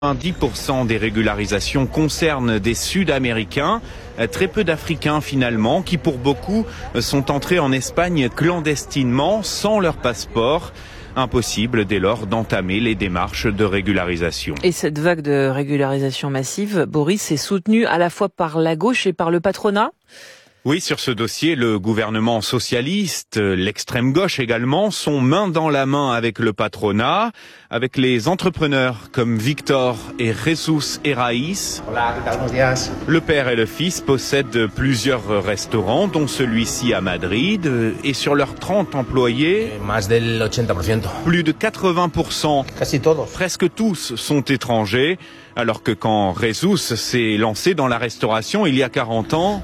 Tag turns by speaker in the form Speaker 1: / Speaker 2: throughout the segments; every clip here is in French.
Speaker 1: 90% des régularisations concernent des Sud-Américains, très peu d'Africains finalement, qui pour beaucoup sont entrés en Espagne clandestinement, sans leur passeport. Impossible dès lors d'entamer les démarches de régularisation.
Speaker 2: Et cette vague de régularisation massive, Boris, est soutenue à la fois par la gauche et par le patronat ?
Speaker 1: Oui, sur ce dossier, le gouvernement socialiste, l'extrême gauche également, sont main dans la main avec le patronat, avec les entrepreneurs comme Victor et Jesus Herraiz. Le père et le fils possèdent plusieurs restaurants, dont celui-ci à Madrid, et sur leurs 30 employés, plus de 80%, presque tous sont étrangers. Alors que quand Jesus s'est lancé dans la restauration il y a 40 ans,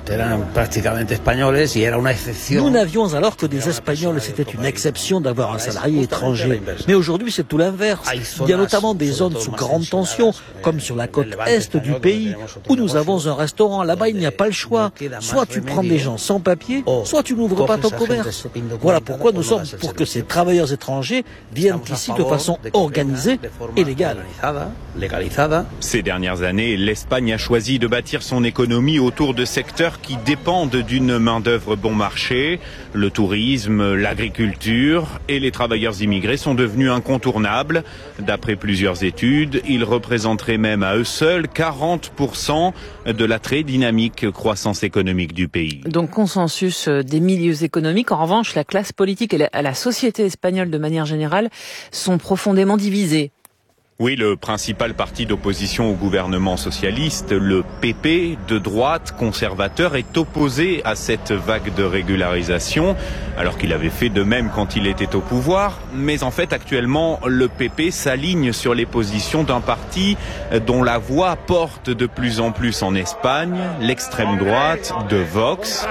Speaker 3: nous n'avions alors que des Espagnols, c'était une exception d'avoir un salarié étranger. Mais aujourd'hui, c'est tout l'inverse. Il y a notamment des zones sous grande tension, comme sur la côte est du pays, où nous avons un restaurant. Là-bas, il n'y a pas le choix. Soit tu prends des gens sans papier, soit tu n'ouvres pas ton commerce. Voilà pourquoi nous sommes pour que ces travailleurs étrangers viennent ici de façon organisée et légale.
Speaker 1: Ces dernières années, l'Espagne a choisi de bâtir son économie autour de secteurs qui dépendent d'une main-d'œuvre bon marché. Le tourisme, l'agriculture et les travailleurs immigrés sont devenus incontournables. D'après plusieurs études, ils représenteraient même à eux seuls 40% de la très dynamique croissance économique du pays.
Speaker 2: Donc consensus des milieux économiques. En revanche, la classe politique et la société espagnole de manière générale sont profondément divisées.
Speaker 1: Oui, le principal parti d'opposition au gouvernement socialiste, le PP, de droite, conservateur, est opposé à cette vague de régularisation, alors qu'il avait fait de même quand il était au pouvoir. Mais en fait, actuellement, le PP s'aligne sur les positions d'un parti dont la voix porte de plus en plus en Espagne, l'extrême droite de Vox.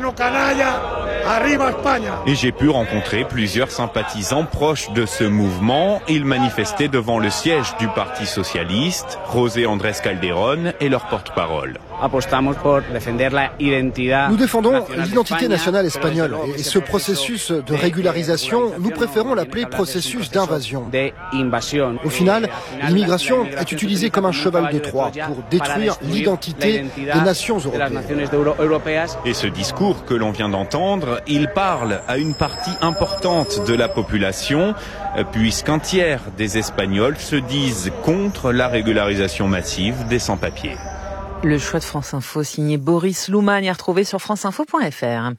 Speaker 1: Et j'ai pu rencontrer plusieurs sympathisants proches de ce mouvement. Ils manifestaient devant le siège du Parti socialiste, José Andrés Calderón et leur porte-parole.
Speaker 4: Nous défendons l'identité nationale espagnole et ce processus de régularisation, nous préférons l'appeler processus d'invasion. Au final, l'immigration est utilisée comme un cheval de Troie pour détruire l'identité des nations européennes.
Speaker 1: Et ce discours que l'on vient d'entendre, il parle à une partie importante de la population, puisqu'un tiers des Espagnols se disent contre la régularisation massive des sans-papiers.
Speaker 2: Le choix de France Info signé Boris Loumagne à retrouver sur franceinfo.fr.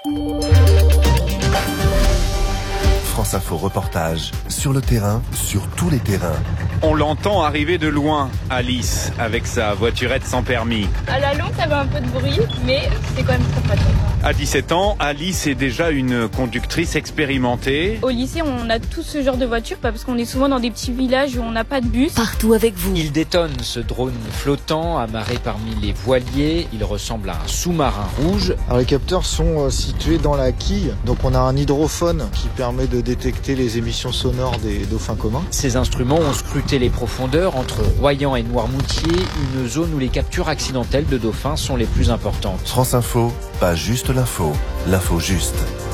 Speaker 5: France Info reportage sur le terrain, sur tous les terrains.
Speaker 1: On l'entend arriver de loin, Alice, avec sa voiturette sans permis.
Speaker 6: À la longue, ça avait un peu de bruit, mais c'est quand même très pratique.
Speaker 1: À 17 ans, Alice est déjà une conductrice expérimentée.
Speaker 6: Au lycée, on a tout ce genre de voiture, parce qu'on est souvent dans des petits villages où on n'a pas de bus.
Speaker 7: Partout avec vous.
Speaker 8: Il détonne, ce drone flottant, amarré parmi les voiliers. Il ressemble à un sous-marin rouge.
Speaker 9: Alors les capteurs sont situés dans la quille, donc on a un hydrophone qui permet de détecter les émissions sonores des dauphins communs.
Speaker 8: Ces instruments ont scruté les profondeurs entre Royan et Noirmoutier, une zone où les captures accidentelles de dauphins sont les plus importantes.
Speaker 5: France Info, pas juste l'info, l'info juste.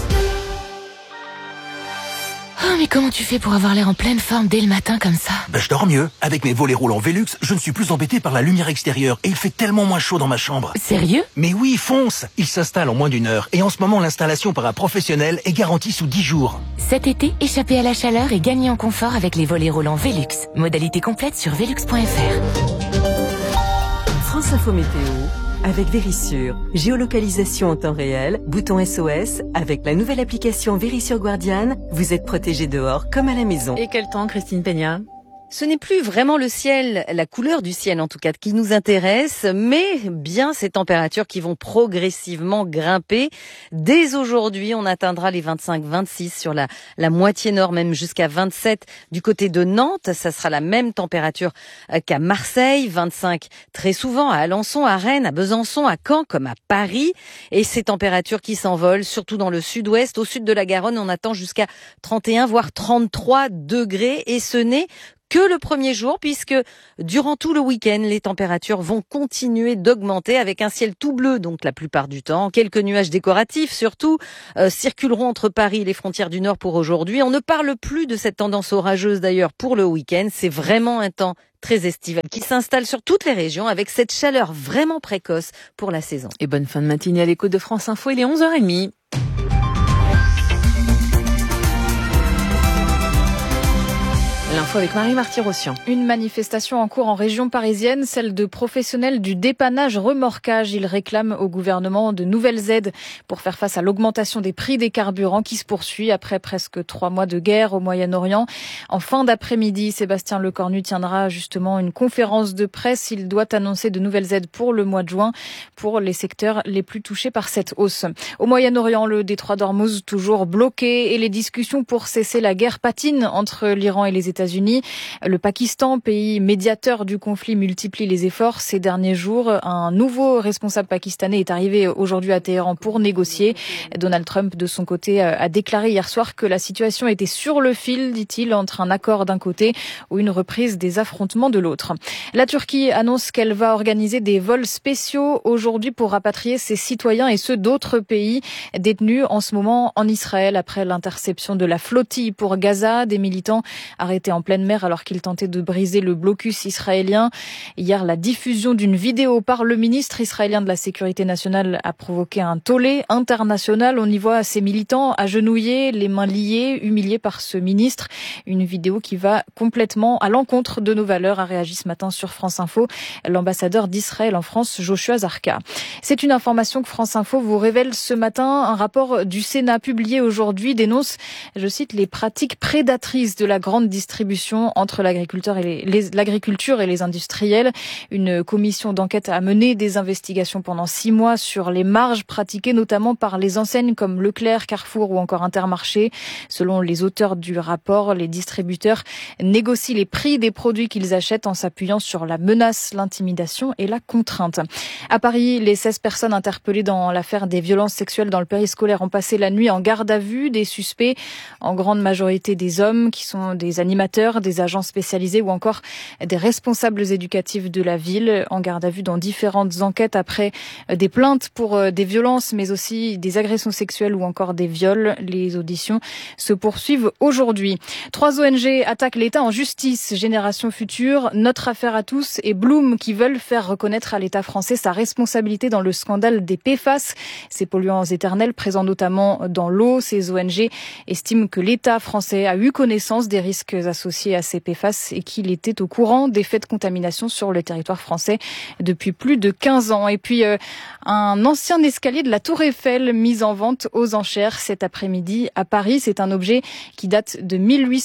Speaker 7: Oh, mais comment tu fais pour avoir l'air en pleine forme dès le matin comme ça ?
Speaker 10: Je dors mieux. Avec mes volets roulants Velux, je ne suis plus embêté par la lumière extérieure et il fait tellement moins chaud dans ma chambre.
Speaker 7: Sérieux ?
Speaker 10: Mais oui, fonce ! Il s'installe en moins d'1 heure et en ce moment l'installation par un professionnel est garantie sous 10 jours.
Speaker 7: Cet été, échappez à la chaleur et gagnez en confort avec les volets roulants Velux. Modalité complète sur velux.fr.
Speaker 11: France Info Météo avec Vérissure. Géolocalisation en temps réel, bouton SOS. Avec la nouvelle application Vérissure Guardian, vous êtes protégé dehors comme à la maison.
Speaker 2: Et quel temps, Christine Peña ?
Speaker 12: Ce n'est plus vraiment le ciel, la couleur du ciel en tout cas, qui nous intéresse, mais bien ces températures qui vont progressivement grimper. Dès aujourd'hui, on atteindra les 25-26 sur la moitié nord, même jusqu'à 27 du côté de Nantes. Ça sera la même température qu'à Marseille, 25 très souvent à Alençon, à Rennes, à Besançon, à Caen, comme à Paris. Et ces températures qui s'envolent, surtout dans le sud-ouest, au sud de la Garonne, on attend jusqu'à 31 voire 33 degrés. Et ce n'est que le premier jour, puisque durant tout le week-end, les températures vont continuer d'augmenter avec un ciel tout bleu, donc la plupart du temps. Quelques nuages décoratifs, surtout, circuleront entre Paris et les frontières du Nord pour aujourd'hui. On ne parle plus de cette tendance orageuse d'ailleurs pour le week-end. C'est vraiment un temps très estivale qui s'installe sur toutes les régions avec cette chaleur vraiment précoce pour la saison.
Speaker 2: Et bonne fin de matinée à l'écoute de France Info, il est 11h30. L'info avec Marie Marty-Rossian.
Speaker 6: Une manifestation en cours en région parisienne, celle de professionnels du dépannage remorquage. Ils réclament au gouvernement de nouvelles aides pour faire face à l'augmentation des prix des carburants qui se poursuit après presque 3 mois de guerre au Moyen-Orient. En fin d'après-midi, Sébastien Lecornu tiendra justement une conférence de presse. Il doit annoncer de nouvelles aides pour le mois de juin pour les secteurs les plus touchés par cette hausse. Au Moyen-Orient, le détroit d'Ormuz toujours bloqué et les discussions pour cesser la guerre patinent entre l'Iran et les États-Unis. Le Pakistan, pays médiateur du conflit, multiplie les efforts ces derniers jours. Un nouveau responsable pakistanais est arrivé aujourd'hui à Téhéran pour négocier. Donald Trump, de son côté, a déclaré hier soir que la situation était sur le fil, dit-il, entre un accord d'un côté ou une reprise des affrontements de l'autre. La Turquie annonce qu'elle va organiser des vols spéciaux aujourd'hui pour rapatrier ses citoyens et ceux d'autres pays détenus en ce moment en Israël après l'interception de la flottille pour Gaza. Des militants arrêtés en pleine mer alors qu'ils tentaient de briser le blocus israélien. Hier, la diffusion d'une vidéo par le ministre israélien de la Sécurité nationale a provoqué un tollé international. On y voit ces militants agenouillés, les mains liées, humiliés par ce ministre. Une vidéo qui va complètement à l'encontre de nos valeurs, a réagi ce matin sur France Info l'ambassadeur d'Israël en France, Joshua Zarka. C'est une information que France Info vous révèle ce matin. Un rapport du Sénat publié aujourd'hui dénonce, je cite, les pratiques prédatrices de la grande distribution entre l'agriculture et les industriels. Une commission d'enquête a mené des investigations pendant 6 mois sur les marges pratiquées notamment par les enseignes comme Leclerc, Carrefour ou encore Intermarché. Selon les auteurs du rapport, les distributeurs négocient les prix des produits qu'ils achètent en s'appuyant sur la menace, l'intimidation et la contrainte. À Paris, les 16 personnes interpellées dans l'affaire des violences sexuelles dans le périscolaire ont passé la nuit en garde à vue. Des suspects, en grande majorité des hommes, qui sont des animateurs, des agents spécialisés ou encore des responsables éducatifs de la ville, en garde à vue dans différentes enquêtes après des plaintes pour des violences mais aussi des agressions sexuelles ou encore des viols. Les auditions se poursuivent aujourd'hui. 3 ONG attaquent l'État en justice. Génération Future, Notre Affaire à tous et Bloom qui veulent faire reconnaître à l'État français sa responsabilité dans le scandale des PFAS, ces polluants éternels présents notamment dans l'eau. Ces ONG estiment que l'État français a eu connaissance des risques associés à ces PFAS et qu'il était au courant des faits de contamination sur le territoire français depuis plus de 15 ans. Et puis un ancien escalier de la Tour Eiffel mis en vente aux enchères cet après-midi à Paris. C'est un objet qui date de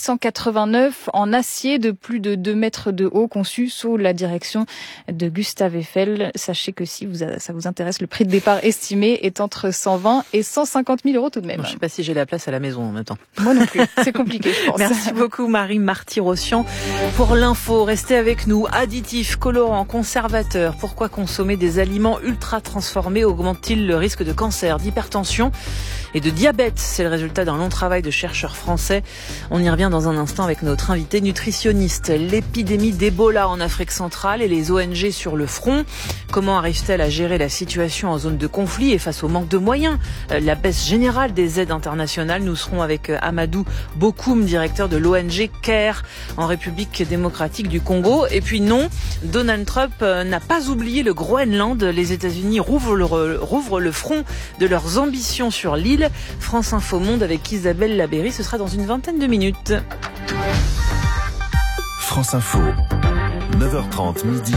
Speaker 6: 1889 en acier de plus de 2 mètres de haut, conçu sous la direction de Gustave Eiffel. Sachez que si ça vous intéresse, le prix de départ estimé est entre 120 et 150 000 euros tout de même.
Speaker 2: Je ne sais pas si j'ai la place à la maison en même temps.
Speaker 6: Moi non plus, c'est compliqué je pense.
Speaker 2: Merci beaucoup Marie Marty-Rossian pour l'info. Restez avec nous. Additifs, colorants, conservateurs. Pourquoi consommer des aliments ultra transformés augmente-t-il le risque de cancer, d'hypertension et de diabète? C'est le résultat d'un long travail de chercheurs français. On y revient dans un instant avec notre invité nutritionniste. L'épidémie d'Ebola en Afrique centrale et les ONG sur le front. Comment arrivent-elles à gérer la situation en zone de conflit et face au manque de moyens? La baisse générale des aides internationales. Nous serons avec Amadou Bokoum, directeur de l'ONG CARE en République démocratique du Congo. Et puis non, Donald Trump n'a pas oublié le Groenland. Les États-Unis rouvrent le front de leurs ambitions sur l'île. France Info Monde avec Isabelle Labéry, ce sera dans une vingtaine de minutes.
Speaker 5: France Info, 9h30 midi.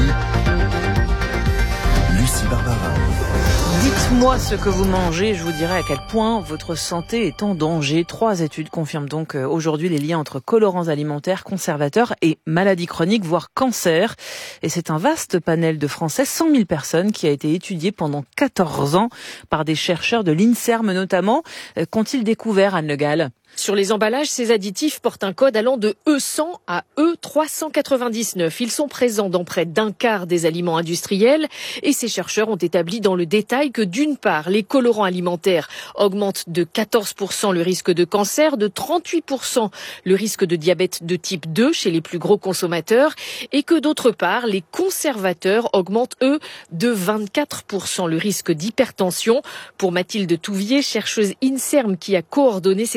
Speaker 5: Lucie Barbara.
Speaker 2: Dites-moi ce que vous mangez, je vous dirai à quel point votre santé est en danger. 3 études confirment donc aujourd'hui les liens entre colorants alimentaires, conservateurs et maladies chroniques, voire cancer. Et c'est un vaste panel de Français, 100 000 personnes, qui a été étudié pendant 14 ans par des chercheurs de l'INSERM notamment. Qu'ont-ils découvert, Anne Le Gall ?
Speaker 13: Sur les emballages, ces additifs portent un code allant de E100 à E399. Ils sont présents dans près d'un quart des aliments industriels et ces chercheurs ont établi dans le détail que d'une part, les colorants alimentaires augmentent de 14% le risque de cancer, de 38% le risque de diabète de type 2 chez les plus gros consommateurs et que d'autre part, les conservateurs augmentent eux de 24% le risque d'hypertension. Pour Mathilde Touvier, chercheuse INSERM qui a coordonné ces travaux,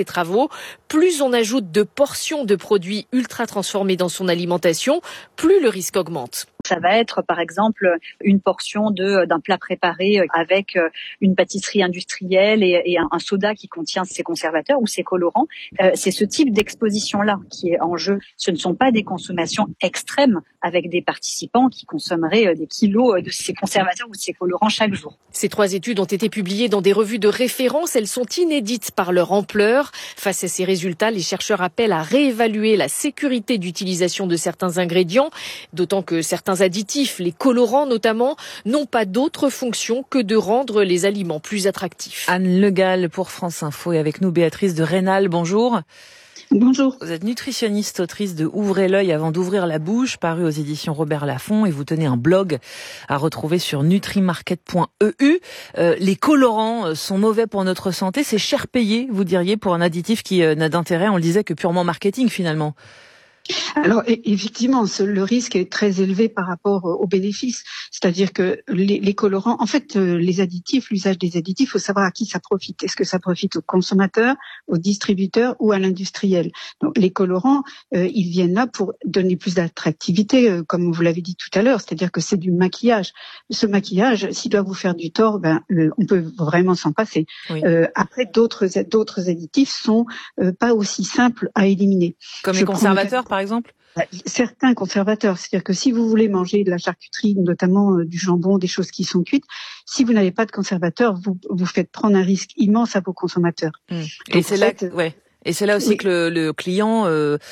Speaker 13: animaux. Plus on ajoute de portions de produits ultra transformés dans son alimentation, plus le risque augmente.
Speaker 14: Ça va être par exemple une portion d'un plat préparé avec une pâtisserie industrielle et un soda qui contient ces conservateurs ou ces colorants. C'est ce type d'exposition-là qui est en jeu. Ce ne sont pas des consommations extrêmes avec des participants qui consommeraient des kilos de ces conservateurs ou de ces colorants chaque jour.
Speaker 13: Ces 3 études ont été publiées dans des revues de référence. Elles sont inédites par leur ampleur. Face à ces résultats, les chercheurs appellent à réévaluer la sécurité d'utilisation de certains ingrédients, d'autant que certains additifs, les colorants notamment, n'ont pas d'autre fonction que de rendre les aliments plus attractifs.
Speaker 2: Anne Le Gall pour France Info et avec nous Béatrice de Rênal. Bonjour.
Speaker 15: Bonjour.
Speaker 2: Vous êtes nutritionniste, autrice de Ouvrez l'œil avant d'ouvrir la bouche, paru aux éditions Robert Laffont, et vous tenez un blog à retrouver sur nutrimarket.eu. Les colorants sont mauvais pour notre santé, c'est cher payé, vous diriez, pour un additif qui n'a d'intérêt, on le disait, que purement marketing finalement.
Speaker 15: Alors effectivement, le risque est très élevé par rapport aux bénéfices. C'est-à-dire que les colorants, en fait, les additifs, l'usage des additifs, il faut savoir à qui ça profite. Est-ce que ça profite aux consommateurs, aux distributeurs ou à l'industriel? Donc les colorants, ils viennent là pour donner plus d'attractivité, comme vous l'avez dit tout à l'heure. C'est-à-dire que c'est du maquillage. Ce maquillage, s'il doit vous faire du tort, on peut vraiment s'en passer. Oui. Après, d'autres additifs sont pas aussi simples à éliminer.
Speaker 2: Comme les conservateurs, par exemple?
Speaker 15: Certains conservateurs, c'est-à-dire que si vous voulez manger de la charcuterie, notamment du jambon, des choses qui sont cuites, si vous n'avez pas de conservateur, vous faites prendre un risque immense à vos consommateurs.
Speaker 2: Et c'est là, Et c'est là aussi oui. que le client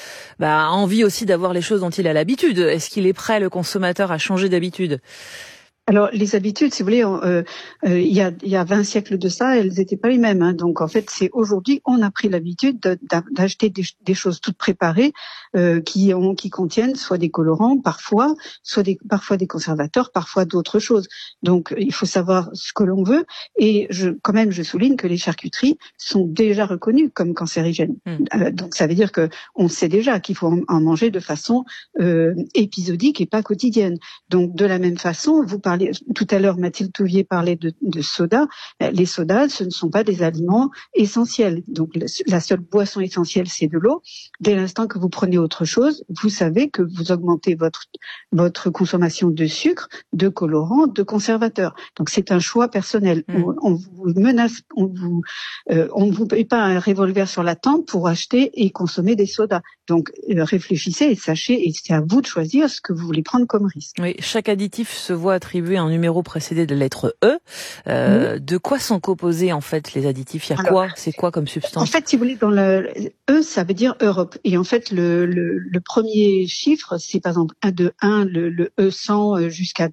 Speaker 2: a envie aussi d'avoir les choses dont il a l'habitude. Est-ce qu'il est prêt, le consommateur, à changer d'habitude?
Speaker 15: Alors les habitudes, si vous voulez, il y a 20 siècles de ça, elles n'étaient pas les mêmes. Hein. Donc en fait, c'est aujourd'hui on a pris l'habitude d'acheter des choses toutes préparées qui contiennent soit des colorants, parfois des conservateurs, parfois d'autres choses. Donc il faut savoir ce que l'on veut. Et je souligne que les charcuteries sont déjà reconnues comme cancérigènes. Donc ça veut dire que on sait déjà qu'il faut en manger de façon épisodique et pas quotidienne. Donc de la même façon, vous parlez tout à l'heure, Mathilde Touvier parlait de soda. Les sodas, ce ne sont pas des aliments essentiels. Donc, la seule boisson essentielle, c'est de l'eau. Dès l'instant que vous prenez autre chose, vous savez que vous augmentez votre consommation de sucre, de colorants, de conservateurs. Donc, c'est un choix personnel. On vous menace, on vous paye pas un revolver sur la tempe pour acheter et consommer des sodas. Donc, réfléchissez et sachez, et c'est à vous de choisir ce que vous voulez prendre comme risque.
Speaker 2: Oui, chaque additif se voit attribuer un numéro précédé de la lettre E. De quoi sont composés en fait les additifs? Il y a quoi? C'est quoi comme substance?
Speaker 15: En fait, si vous voulez, dans le E, ça veut dire Europe. Et en fait, le premier chiffre, c'est par exemple de 1, le E100 jusqu'à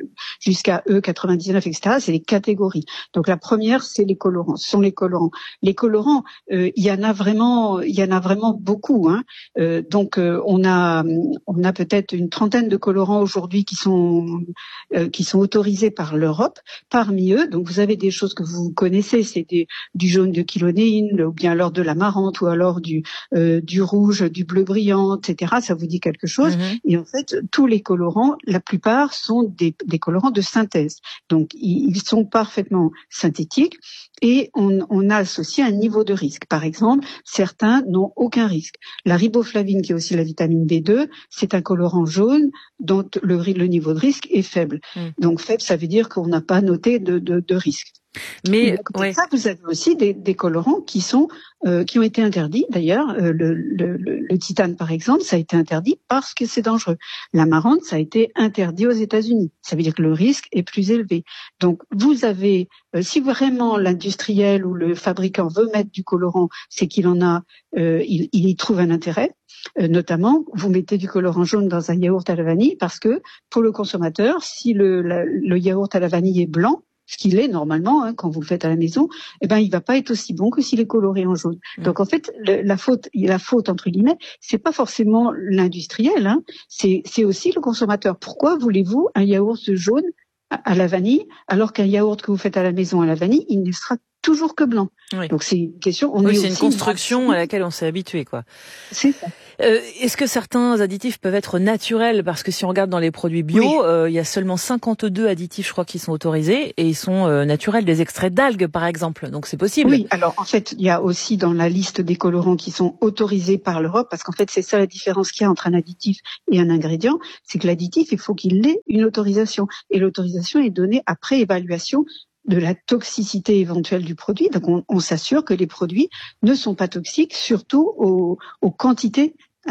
Speaker 15: E99, etc. C'est les catégories. Donc la première, c'est les colorants. Ce sont les colorants. Les colorants, il y en a vraiment beaucoup. Hein. Donc on a peut-être une trentaine de colorants aujourd'hui qui sont autorisés par l'Europe. Parmi eux, donc vous avez des choses que vous connaissez, c'est du jaune de chilonéine, ou bien alors de l'amarante, ou alors du rouge, du bleu brillant, etc. Ça vous dit quelque chose. Et en fait, tous les colorants, la plupart sont des colorants de synthèse. Donc ils sont parfaitement synthétiques et on a associé un niveau de risque. Par exemple, certains n'ont aucun risque. La riboflavine, qui est aussi la vitamine B2, c'est un colorant jaune dont le niveau de risque est faible. Donc faible, ça veut dire qu'on n'a pas noté de risque. Mais ça, vous avez aussi des colorants qui ont été interdits. D'ailleurs, le titane, par exemple, ça a été interdit parce que c'est dangereux. L'amarante, ça a été interdit aux États-Unis. Ça veut dire que le risque est plus élevé. Donc, vous avez, si vraiment l'industriel ou le fabricant veut mettre du colorant, c'est qu'il en a, il y trouve un intérêt. Notamment, vous mettez du colorant jaune dans un yaourt à la vanille parce que pour le consommateur, si le yaourt à la vanille est blanc, ce qu'il est normalement, hein, quand vous le faites à la maison, il va pas être aussi bon que s'il est coloré en jaune. Donc en fait, la faute entre guillemets, c'est pas forcément l'industriel, hein, c'est aussi le consommateur. Pourquoi voulez-vous un yaourt jaune à la vanille alors qu'un yaourt que vous faites à la maison à la vanille, il ne sera toujours que blanc.
Speaker 2: Oui.
Speaker 15: Donc c'est une question.
Speaker 2: C'est une construction à laquelle on s'est habitué, quoi.
Speaker 15: C'est ça.
Speaker 2: Est-ce que certains additifs peuvent être naturels? Parce que si on regarde dans les produits bio, il y a seulement 52 additifs, je crois, qui sont autorisés et ils sont naturels, des extraits d'algues, par exemple. Donc c'est possible.
Speaker 15: Oui. Alors en fait, il y a aussi dans la liste des colorants qui sont autorisés par l'Europe, parce qu'en fait c'est ça la différence qu'il y a entre un additif et un ingrédient, c'est que l'additif, il faut qu'il ait une autorisation et l'autorisation est donnée après évaluation de la toxicité éventuelle du produit. Donc on s'assure que les produits ne sont pas toxiques, surtout aux quantités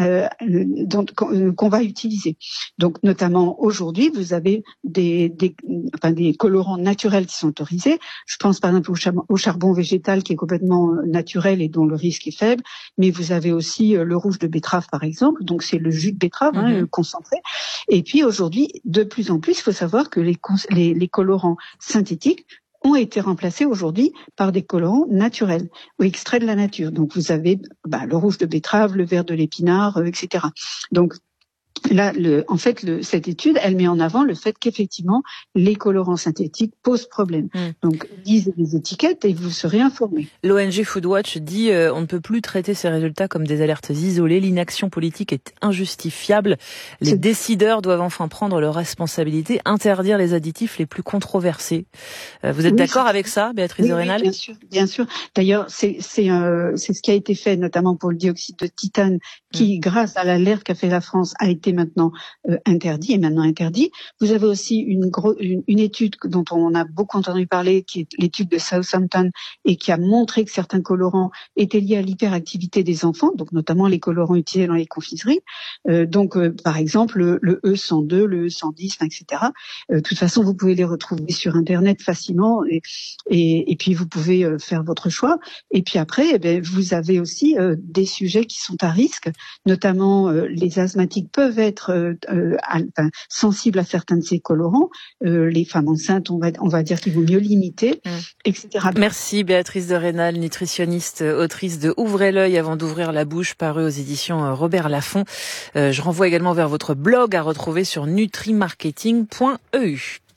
Speaker 15: qu'on va utiliser. Donc notamment aujourd'hui, vous avez des colorants naturels qui sont autorisés. Je pense par exemple au charbon végétal qui est complètement naturel et dont le risque est faible, mais vous avez aussi le rouge de betterave par exemple, donc c'est le jus de betterave concentré. Et puis aujourd'hui, de plus en plus, il faut savoir que les colorants synthétiques ont été remplacés aujourd'hui par des colorants naturels ou extraits de la nature. Donc vous avez le rouge de betterave, le vert de l'épinard, etc. Donc là, cette étude, elle met en avant le fait qu'effectivement, les colorants synthétiques posent problème. Donc, lisez les étiquettes et vous serez informés.
Speaker 2: L'ONG Foodwatch dit on ne peut plus traiter ces résultats comme des alertes isolées. L'inaction politique est injustifiable. Les décideurs doivent enfin prendre leurs responsabilités, interdire les additifs les plus controversés. Vous êtes d'accord avec ça, Béatrice de Rênal?
Speaker 15: Oui, bien sûr. D'ailleurs, c'est ce qui a été fait, notamment pour le dioxyde de titane, qui, grâce à l'alerte qu'a fait la France, a été maintenant interdit. Vous avez aussi une étude dont on a beaucoup entendu parler, qui est l'étude de Southampton et qui a montré que certains colorants étaient liés à l'hyperactivité des enfants, donc notamment les colorants utilisés dans les confiseries. Par exemple, le E102, le E110, etc. De toute façon, vous pouvez les retrouver sur Internet facilement et puis vous pouvez faire votre choix. Et puis après, vous avez aussi des sujets qui sont à risque, notamment les asthmatiques peuvent être sensibles à certains de ces colorants. Les femmes enceintes, on va dire qu'il vaut mieux limiter, etc.
Speaker 2: Merci Béatrice de Rênal, nutritionniste, autrice de Ouvrez l'œil avant d'ouvrir la bouche, paru aux éditions Robert Laffont. Je renvoie également vers votre blog à retrouver sur nutrimarketing.eu.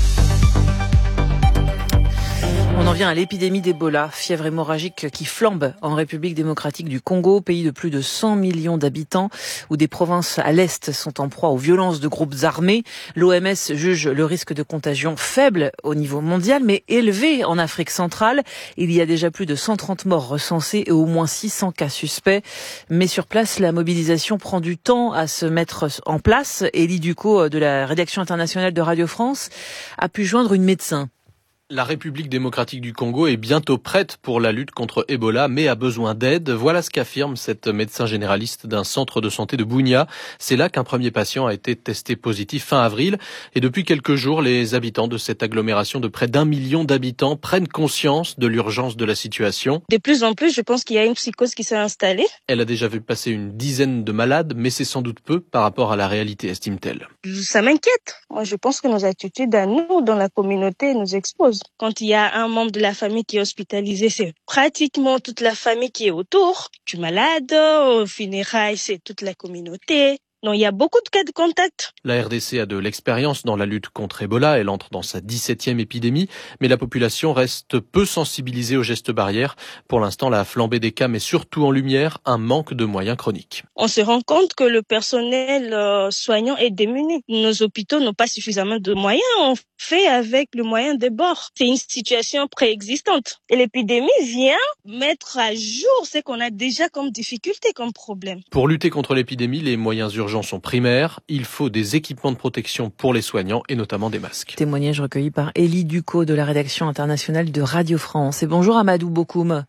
Speaker 2: On en vient à l'épidémie d'Ebola, fièvre hémorragique qui flambe en République démocratique du Congo, pays de plus de 100 millions d'habitants, où des provinces à l'est sont en proie aux violences de groupes armés. L'OMS juge le risque de contagion faible au niveau mondial, mais élevé en Afrique centrale. Il y a déjà plus de 130 morts recensés et au moins 600 cas suspects. Mais sur place, la mobilisation prend du temps à se mettre en place. Élie Ducot de la rédaction internationale de Radio France a pu joindre une médecin.
Speaker 16: La République démocratique du Congo est bientôt prête pour la lutte contre Ebola, mais a besoin d'aide. Voilà ce qu'affirme cette médecin généraliste d'un centre de santé de Bunia. C'est là qu'un premier patient a été testé positif fin avril. Et depuis quelques jours, les habitants de cette agglomération de près d'1 million d'habitants prennent conscience de l'urgence de la situation.
Speaker 17: De plus en plus, je pense qu'il y a une psychose qui s'est installée.
Speaker 16: Elle a déjà vu passer une dizaine de malades, mais c'est sans doute peu par rapport à la réalité, estime-t-elle.
Speaker 17: Ça m'inquiète. Moi, je pense que nos attitudes à nous, dans la communauté, nous exposent. Quand il y a un membre de la famille qui est hospitalisé, c'est pratiquement toute la famille qui est autour du malade. Au funérailles, c'est toute la communauté. Donc, il y a beaucoup de cas de contact.
Speaker 16: La RDC a de l'expérience dans la lutte contre Ebola. Elle entre dans sa 17e épidémie. Mais la population reste peu sensibilisée aux gestes barrières. Pour l'instant, la flambée des cas met surtout en lumière un manque de moyens chroniques.
Speaker 17: On se rend compte que le personnel soignant est démuni. Nos hôpitaux n'ont pas suffisamment de moyens. On fait avec le moyen des bords. C'est une situation préexistante. Et l'épidémie vient mettre à jour ce qu'on a déjà comme difficulté, comme problème.
Speaker 16: Pour lutter contre l'épidémie, les moyens urgents sont primaires. Il faut des équipements de protection pour les soignants et notamment des masques.
Speaker 2: Témoignage recueilli par Élie Ducot de la rédaction internationale de Radio France. Et bonjour Amadou Bokoum.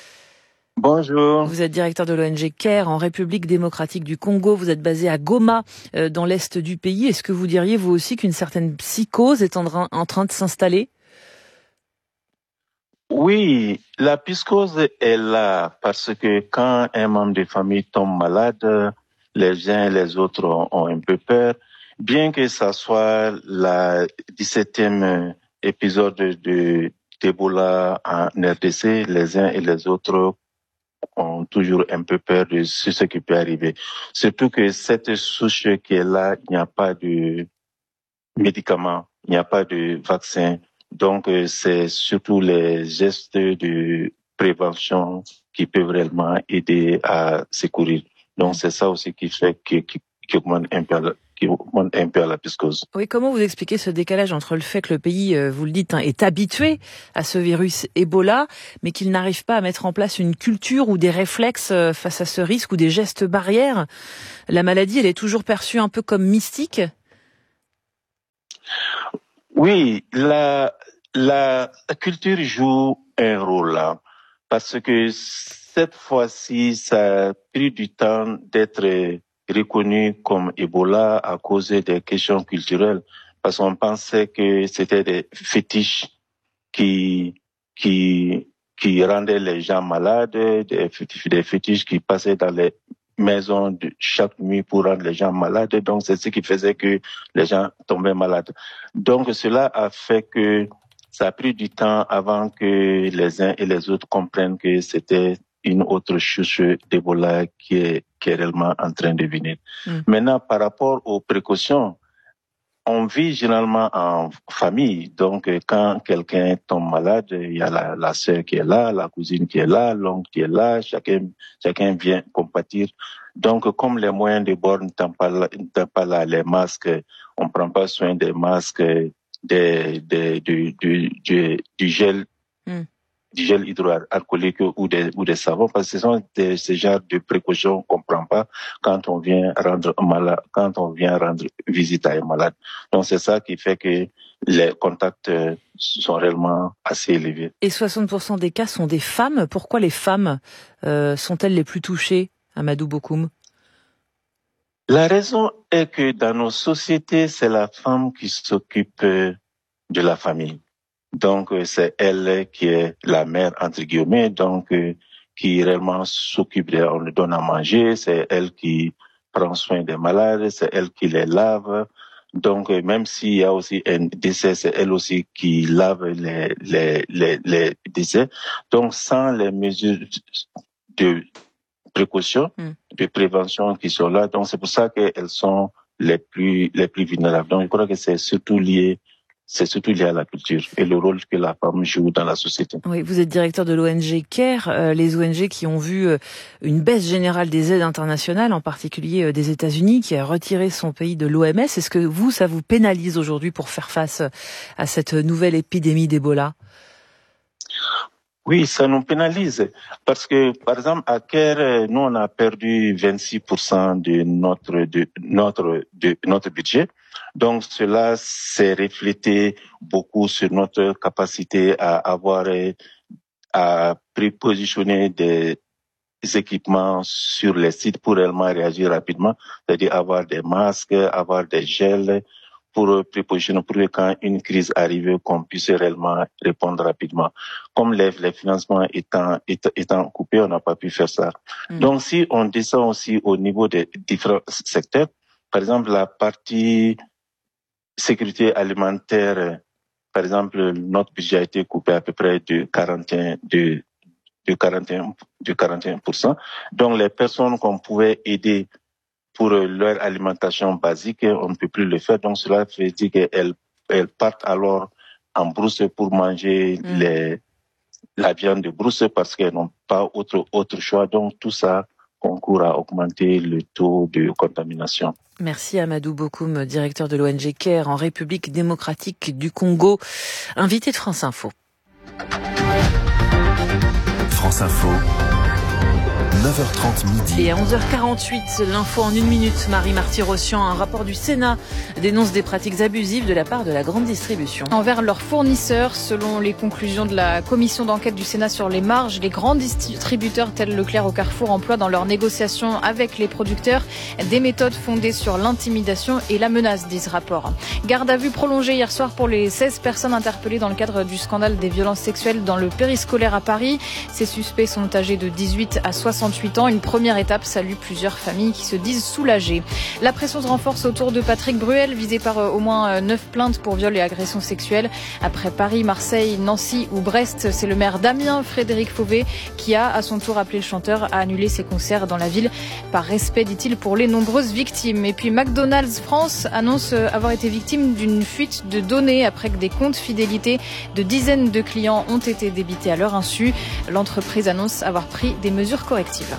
Speaker 18: Bonjour.
Speaker 2: Vous êtes directeur de l'ONG CARE en République démocratique du Congo. Vous êtes basé à Goma, dans l'est du pays. Est-ce que vous diriez vous aussi qu'une certaine psychose est en train de s'installer ?
Speaker 18: Oui, la psychose est là parce que quand un membre de famille tombe malade, les uns et les autres ont un peu peur. Bien que ça soit la 17e épisode d'Ebola en RDC, les uns et les autres ont toujours un peu peur de ce qui peut arriver. Surtout que cette souche qui est là, il n'y a pas de médicaments, il n'y a pas de vaccin Donc, c'est surtout les gestes de prévention qui peuvent réellement aider à secourir. Donc, c'est ça aussi qui fait qui augmente un peu la piscose.
Speaker 2: Oui, comment vous expliquez ce décalage entre le fait que le pays, vous le dites, est habitué à ce virus Ebola, mais qu'il n'arrive pas à mettre en place une culture ou des réflexes face à ce risque ou des gestes barrières? La maladie, elle est toujours perçue un peu comme mystique?
Speaker 18: Oui, la culture joue un rôle là, parce que cette fois-ci, ça a pris du temps d'être reconnu comme Ebola à cause des questions culturelles, parce qu'on pensait que c'était des fétiches qui rendaient les gens malades, des fétiches qui passaient dans les maisons de chaque nuit pour rendre les gens malades. Donc, c'est ce qui faisait que les gens tombaient malades. Donc, cela a fait que ça a pris du temps avant que les uns et les autres comprennent que c'était une autre chouche d'Ebola qui est réellement en train de venir. Maintenant, par rapport aux précautions, on vit généralement en famille. Donc, quand quelqu'un tombe malade, il y a la sœur qui est là, la cousine qui est là, l'oncle qui est là, chacun vient compatir. Donc, comme les moyens de bord n'étant pas là, les masques, on prend pas soin des masques, du gel, du gel hydroalcoolique ou des savons, parce que ce sont ces genres de précautions qu'on prend pas quand on vient rendre visite à un malade. Donc c'est ça qui fait que les contacts sont réellement assez élevés.
Speaker 2: Et 60% des cas sont des femmes. Pourquoi les femmes sont-elles les plus touchées, Amadou Bokoum?
Speaker 18: La raison est que dans nos sociétés, c'est la femme qui s'occupe de la famille. Donc, c'est elle qui est la mère, entre guillemets, donc qui réellement s'occupe on lui donne à manger, c'est elle qui prend soin des malades, c'est elle qui les lave. Donc, même s'il y a aussi un décès, c'est elle aussi qui lave les décès. Donc, sans les mesures de précaution, de prévention qui sont là, donc c'est pour ça qu'elles sont les plus vulnérables. Donc, je crois que c'est surtout lié à la culture et le rôle que la femme joue dans la société.
Speaker 2: Oui, vous êtes directeur de l'ONG CARE, les ONG qui ont vu une baisse générale des aides internationales, en particulier des États-Unis, qui a retiré son pays de l'OMS. Est-ce que ça vous pénalise aujourd'hui pour faire face à cette nouvelle épidémie d'Ebola?
Speaker 18: Oui, ça nous pénalise parce que, par exemple, à CARE, nous on a perdu 26% de notre budget. Donc cela s'est reflété beaucoup sur notre capacité à prépositionner des équipements sur les sites pour réellement réagir rapidement, c'est-à-dire avoir des masques, avoir des gels pour prépositionner, pour que quand une crise arrive, qu'on puisse réellement répondre rapidement. Comme les financements étant coupés, on n'a pas pu faire ça. Donc si on descend aussi au niveau des différents secteurs, par exemple la partie sécurité alimentaire, par exemple, notre budget a été coupé à peu près de 41%. Donc, les personnes qu'on pouvait aider pour leur alimentation basique, on ne peut plus le faire. Donc, cela veut dire qu'elles partent alors en brousse pour manger la viande de brousse parce qu'elles n'ont pas autre choix. Donc, tout ça concourt à augmenter le taux de contamination.
Speaker 2: Merci Amadou Bokoum, directeur de l'ONG CARE en République démocratique du Congo, invité de France Info.
Speaker 5: France Info, 9h30 midi.
Speaker 2: Et à 11h48, l'info en 1 minute. Marie Marty-Rossian, un rapport du Sénat dénonce des pratiques abusives de la part de la grande distribution.
Speaker 6: Envers leurs fournisseurs, selon les conclusions de la commission d'enquête du Sénat sur les marges, les grands distributeurs tels Leclerc ou Carrefour emploient dans leurs négociations avec les producteurs des méthodes fondées sur l'intimidation et la menace, dit ce rapport. Garde à vue prolongée hier soir pour les 16 personnes interpellées dans le cadre du scandale des violences sexuelles dans le périscolaire à Paris. Ces suspects sont âgés de 18 à 60 48 ans. Une première étape salue plusieurs familles qui se disent soulagées. La pression se renforce autour de Patrick Bruel, visé par au moins 9 plaintes pour viol et agression sexuelle. Après Paris, Marseille, Nancy ou Brest, c'est le maire d'Amiens, Frédéric Fauvet, qui a à son tour appelé le chanteur à annuler ses concerts dans la ville par respect, dit-il, pour les nombreuses victimes. Et puis McDonald's France annonce avoir été victime d'une fuite de données après que des comptes fidélité de dizaines de clients ont été débités à leur insu. L'entreprise annonce avoir pris des mesures correctives.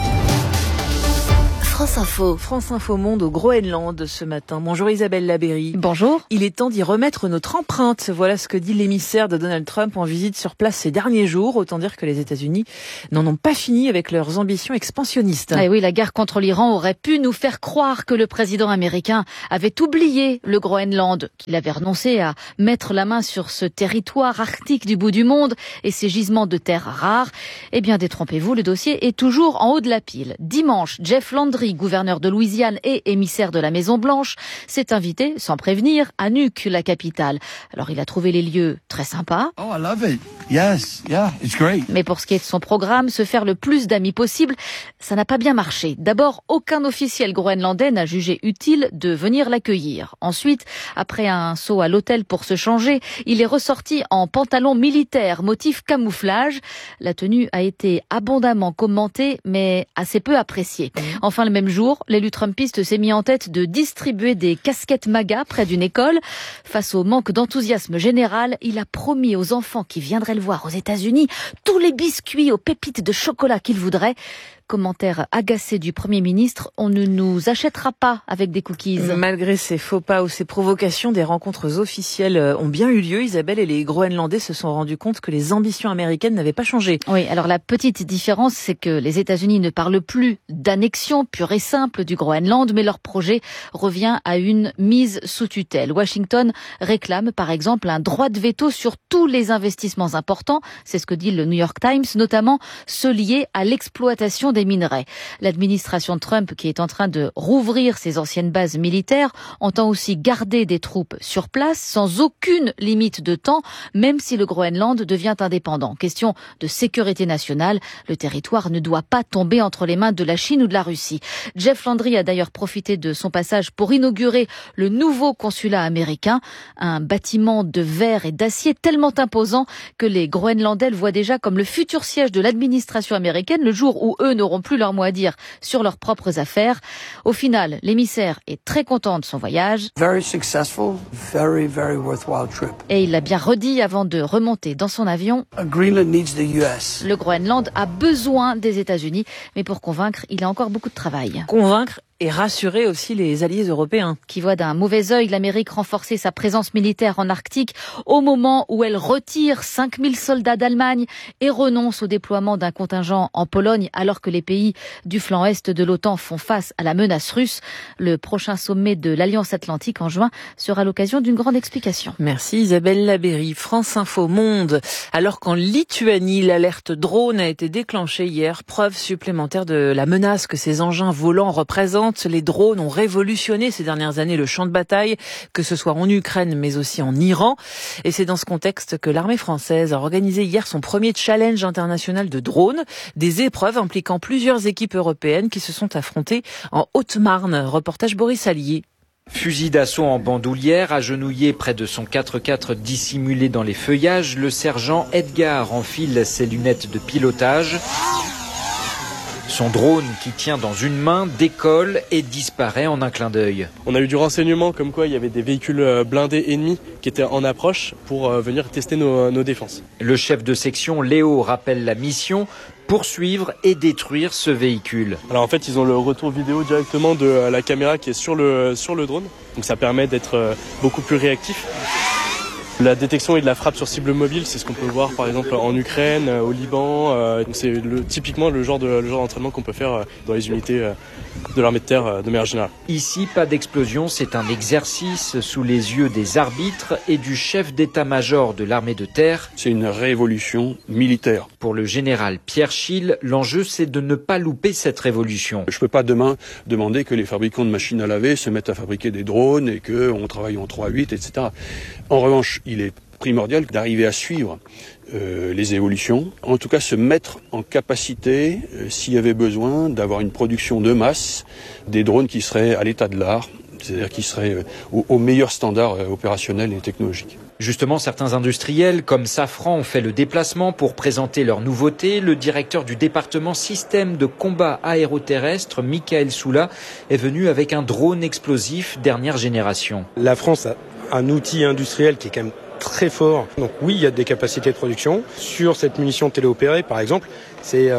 Speaker 6: France Info Monde au Groenland ce matin. Bonjour Isabelle Labéry.
Speaker 12: Bonjour.
Speaker 6: Il est temps d'y remettre notre empreinte. Voilà ce que dit l'émissaire de Donald Trump en visite sur place ces derniers jours. Autant dire que les États-Unis n'en ont pas fini avec leurs ambitions expansionnistes.
Speaker 12: Ah oui, la guerre contre l'Iran aurait pu nous faire croire que le président américain avait oublié le Groenland, qu'il avait renoncé à mettre la main sur ce territoire arctique du bout du monde et ses gisements de terres rares. Eh bien, détrompez-vous, le dossier est toujours en haut de la pile. Dimanche, Jeff Landry, gouverneur de Louisiane et émissaire de la Maison-Blanche, s'est invité, sans prévenir, à Nuuk, la capitale. Alors, il a trouvé les lieux très sympas.
Speaker 19: Oh, I love it. Yes, yeah, it's great.
Speaker 12: Mais pour ce qui est de son programme, se faire le plus d'amis possible, ça n'a pas bien marché. D'abord, aucun officiel groenlandais n'a jugé utile de venir l'accueillir. Ensuite, après un saut à l'hôtel pour se changer, il est ressorti en pantalon militaire, motif camouflage. La tenue a été abondamment commentée, mais assez peu appréciée. Enfin, le même jour, l'élu trumpiste s'est mis en tête de distribuer des casquettes MAGA près d'une école. Face au manque d'enthousiasme général, il a promis aux enfants qui viendraient le voir aux États-Unis tous les biscuits aux pépites de chocolat qu'ils voudraient. Commentaire agacé du Premier ministre, on ne nous achètera pas avec des cookies.
Speaker 6: Malgré ces faux pas ou ces provocations, des rencontres officielles ont bien eu lieu, Isabelle, et les Groenlandais se sont rendus compte que les ambitions américaines n'avaient pas changé.
Speaker 12: Oui, alors la petite différence, c'est que les États-Unis ne parlent plus d'annexion pure et simple du Groenland, mais leur projet revient à une mise sous tutelle. Washington réclame par exemple un droit de veto sur tous les investissements importants, c'est ce que dit le New York Times, notamment ceux liés à l'exploitation des minerais. L'administration Trump, qui est en train de rouvrir ses anciennes bases militaires, entend aussi garder des troupes sur place sans aucune limite de temps, même si le Groenland devient indépendant. Question de sécurité nationale, le territoire ne doit pas tomber entre les mains de la Chine ou de la Russie. Jeff Landry a d'ailleurs profité de son passage pour inaugurer le nouveau consulat américain, un bâtiment de verre et d'acier tellement imposant que les Groenlandais le voient déjà comme le futur siège de l'administration américaine le jour où eux n'auront plus leur mot à dire sur leurs propres affaires. Au final, l'émissaire est très content de son voyage.
Speaker 19: Very successful, very worthwhile trip.
Speaker 12: Et il l'a bien redit avant de remonter dans son avion.
Speaker 19: Greenland needs the US.
Speaker 12: Le Groenland a besoin des États-Unis, mais pour convaincre, il a encore beaucoup de travail.
Speaker 6: Convaincre et rassurer aussi les alliés européens.
Speaker 12: Qui voient d'un mauvais œil l'Amérique renforcer sa présence militaire en Arctique au moment où elle retire 5000 soldats d'Allemagne et renonce au déploiement d'un contingent en Pologne alors que les pays du flanc est de l'OTAN font face à la menace russe. Le prochain sommet de l'Alliance Atlantique en juin sera l'occasion d'une grande explication.
Speaker 6: Merci Isabelle Labéry. France Info Monde. Alors qu'en Lituanie, l'alerte drone a été déclenchée hier, preuve supplémentaire de la menace que ces engins volants représentent. Les drones ont révolutionné ces dernières années le champ de bataille, que ce soit en Ukraine mais aussi en Iran. Et c'est dans ce contexte que l'armée française a organisé hier son premier challenge international de drones, des épreuves impliquant plusieurs équipes européennes qui se sont affrontées en Haute-Marne. Reportage Boris Allier.
Speaker 8: Fusil d'assaut en bandoulière, agenouillé près de son 4x4 dissimulé dans les feuillages, le sergent Edgar enfile ses lunettes de pilotage. Son drone, qui tient dans une main, décolle et disparaît en un clin d'œil.
Speaker 20: On a eu du renseignement comme quoi il y avait des véhicules blindés ennemis qui étaient en approche pour venir tester nos défenses.
Speaker 8: Le chef de section, Léo, rappelle la mission, poursuivre et détruire ce véhicule.
Speaker 20: Alors en fait, ils ont le retour vidéo directement de la caméra qui est sur le drone. Donc ça permet d'être beaucoup plus réactif. La détection et de la frappe sur cible mobile, c'est ce qu'on peut voir par exemple en Ukraine, au Liban. C'est typiquement le genre d'entraînement qu'on peut faire dans les unités de l'armée de terre de manière générale.
Speaker 8: Ici, pas d'explosion, c'est un exercice sous les yeux des arbitres et du chef d'état-major de l'armée de terre.
Speaker 21: C'est une révolution militaire.
Speaker 8: Pour le général Pierre Schill, l'enjeu c'est de ne pas louper cette révolution.
Speaker 21: Je ne peux pas demain demander que les fabricants de machines à laver se mettent à fabriquer des drones et qu'on travaille en 3-8, etc. En revanche, il est primordial d'arriver à suivre les évolutions, en tout cas se mettre en capacité, s'il y avait besoin, d'avoir une production de masse, des drones qui seraient à l'état de l'art, c'est-à-dire qui seraient au meilleur standard opérationnel et technologique.
Speaker 8: Justement, certains industriels comme Safran ont fait le déplacement pour présenter leurs nouveautés. Le directeur du département système de combat aéroterrestre, Michael Soula, est venu avec un drone explosif dernière génération.
Speaker 3: La France a un outil industriel qui est quand même très fort. Donc oui, il y a des capacités de production. Sur cette munition téléopérée, par exemple, c'est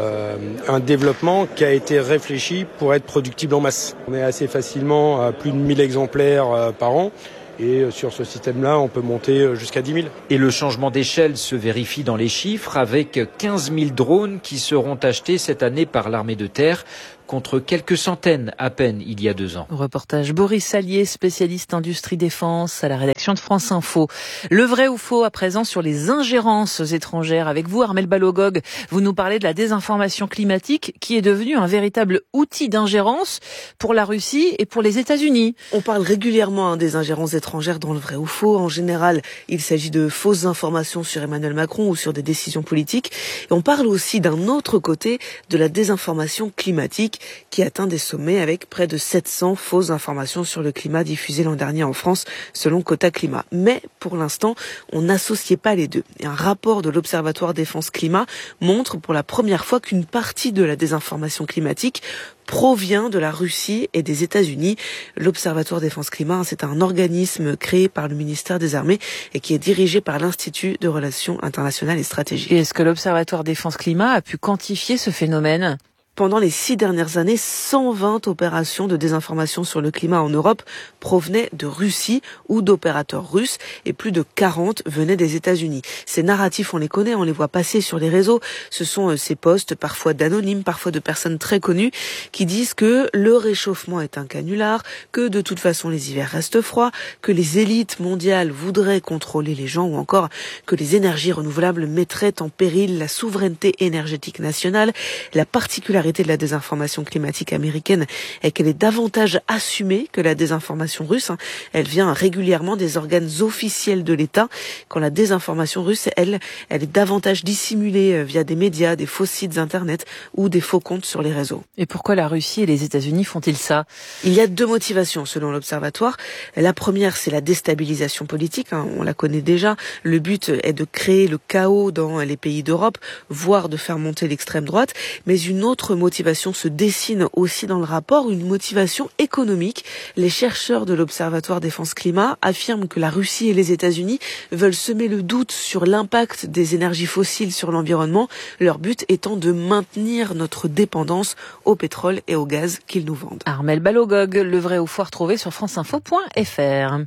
Speaker 3: un développement qui a été réfléchi pour être productible en masse. On est assez facilement à plus de 1000 exemplaires par an. Et sur ce système-là, on peut monter jusqu'à 10 000.
Speaker 8: Et le changement d'échelle se vérifie dans les chiffres avec 15 000 drones qui seront achetés cette année par l'armée de terre, contre quelques centaines à peine il y a 2 ans.
Speaker 2: Reportage Boris Sallier, spécialiste industrie défense à la rédaction de France Info. Le vrai ou faux à présent sur les ingérences étrangères. Avec vous, Armel Balogog, vous nous parlez de la désinformation climatique qui est devenue un véritable outil d'ingérence pour la Russie et pour les États-Unis.
Speaker 22: On parle régulièrement des ingérences étrangères dans le vrai ou faux. En général, il s'agit de fausses informations sur Emmanuel Macron ou sur des décisions politiques. Et on parle aussi d'un autre côté de la désinformation climatique qui atteint des sommets avec près de 700 fausses informations sur le climat diffusées l'an dernier en France selon Quota Climat. Mais pour l'instant, on n'associait pas les deux. Et un rapport de l'Observatoire Défense Climat montre pour la première fois qu'une partie de la désinformation climatique provient de la Russie et des États-Unis. L'Observatoire Défense Climat, c'est un organisme créé par le ministère des Armées et qui est dirigé par l'Institut de Relations Internationales et Stratégiques.
Speaker 2: Et est-ce que l'Observatoire Défense Climat a pu quantifier ce phénomène ?
Speaker 22: Pendant les 6 dernières années, 120 opérations de désinformation sur le climat en Europe provenaient de Russie ou d'opérateurs russes et plus de 40 venaient des États-Unis. Ces narratifs, on les connaît, on les voit passer sur les réseaux. Ce sont ces posts, parfois d'anonymes, parfois de personnes très connues, qui disent que le réchauffement est un canular, que de toute façon les hivers restent froids, que les élites mondiales voudraient contrôler les gens ou encore que les énergies renouvelables mettraient en péril la souveraineté énergétique nationale. La particularité de la désinformation climatique américaine est qu'elle est davantage assumée que la désinformation russe. Elle vient régulièrement des organes officiels de l'État, quand la désinformation russe, elle est davantage dissimulée via des médias, des faux sites internet ou des faux comptes sur les réseaux.
Speaker 2: Et pourquoi la Russie et les États-Unis font-ils ça ?
Speaker 22: Il y a 2 motivations selon l'Observatoire. La première, c'est la déstabilisation politique. On la connaît déjà. Le but est de créer le chaos dans les pays d'Europe, voire de faire monter l'extrême droite. Mais une autre motivation se dessine aussi dans le rapport, une motivation économique. Les chercheurs de l'Observatoire Défense Climat affirment que la Russie et les États-Unis veulent semer le doute sur l'impact des énergies fossiles sur l'environnement, leur but étant de maintenir notre dépendance au pétrole et au gaz qu'ils nous vendent.
Speaker 2: Armel Balogog, le vrai ou faux retrouvé sur franceinfo.fr.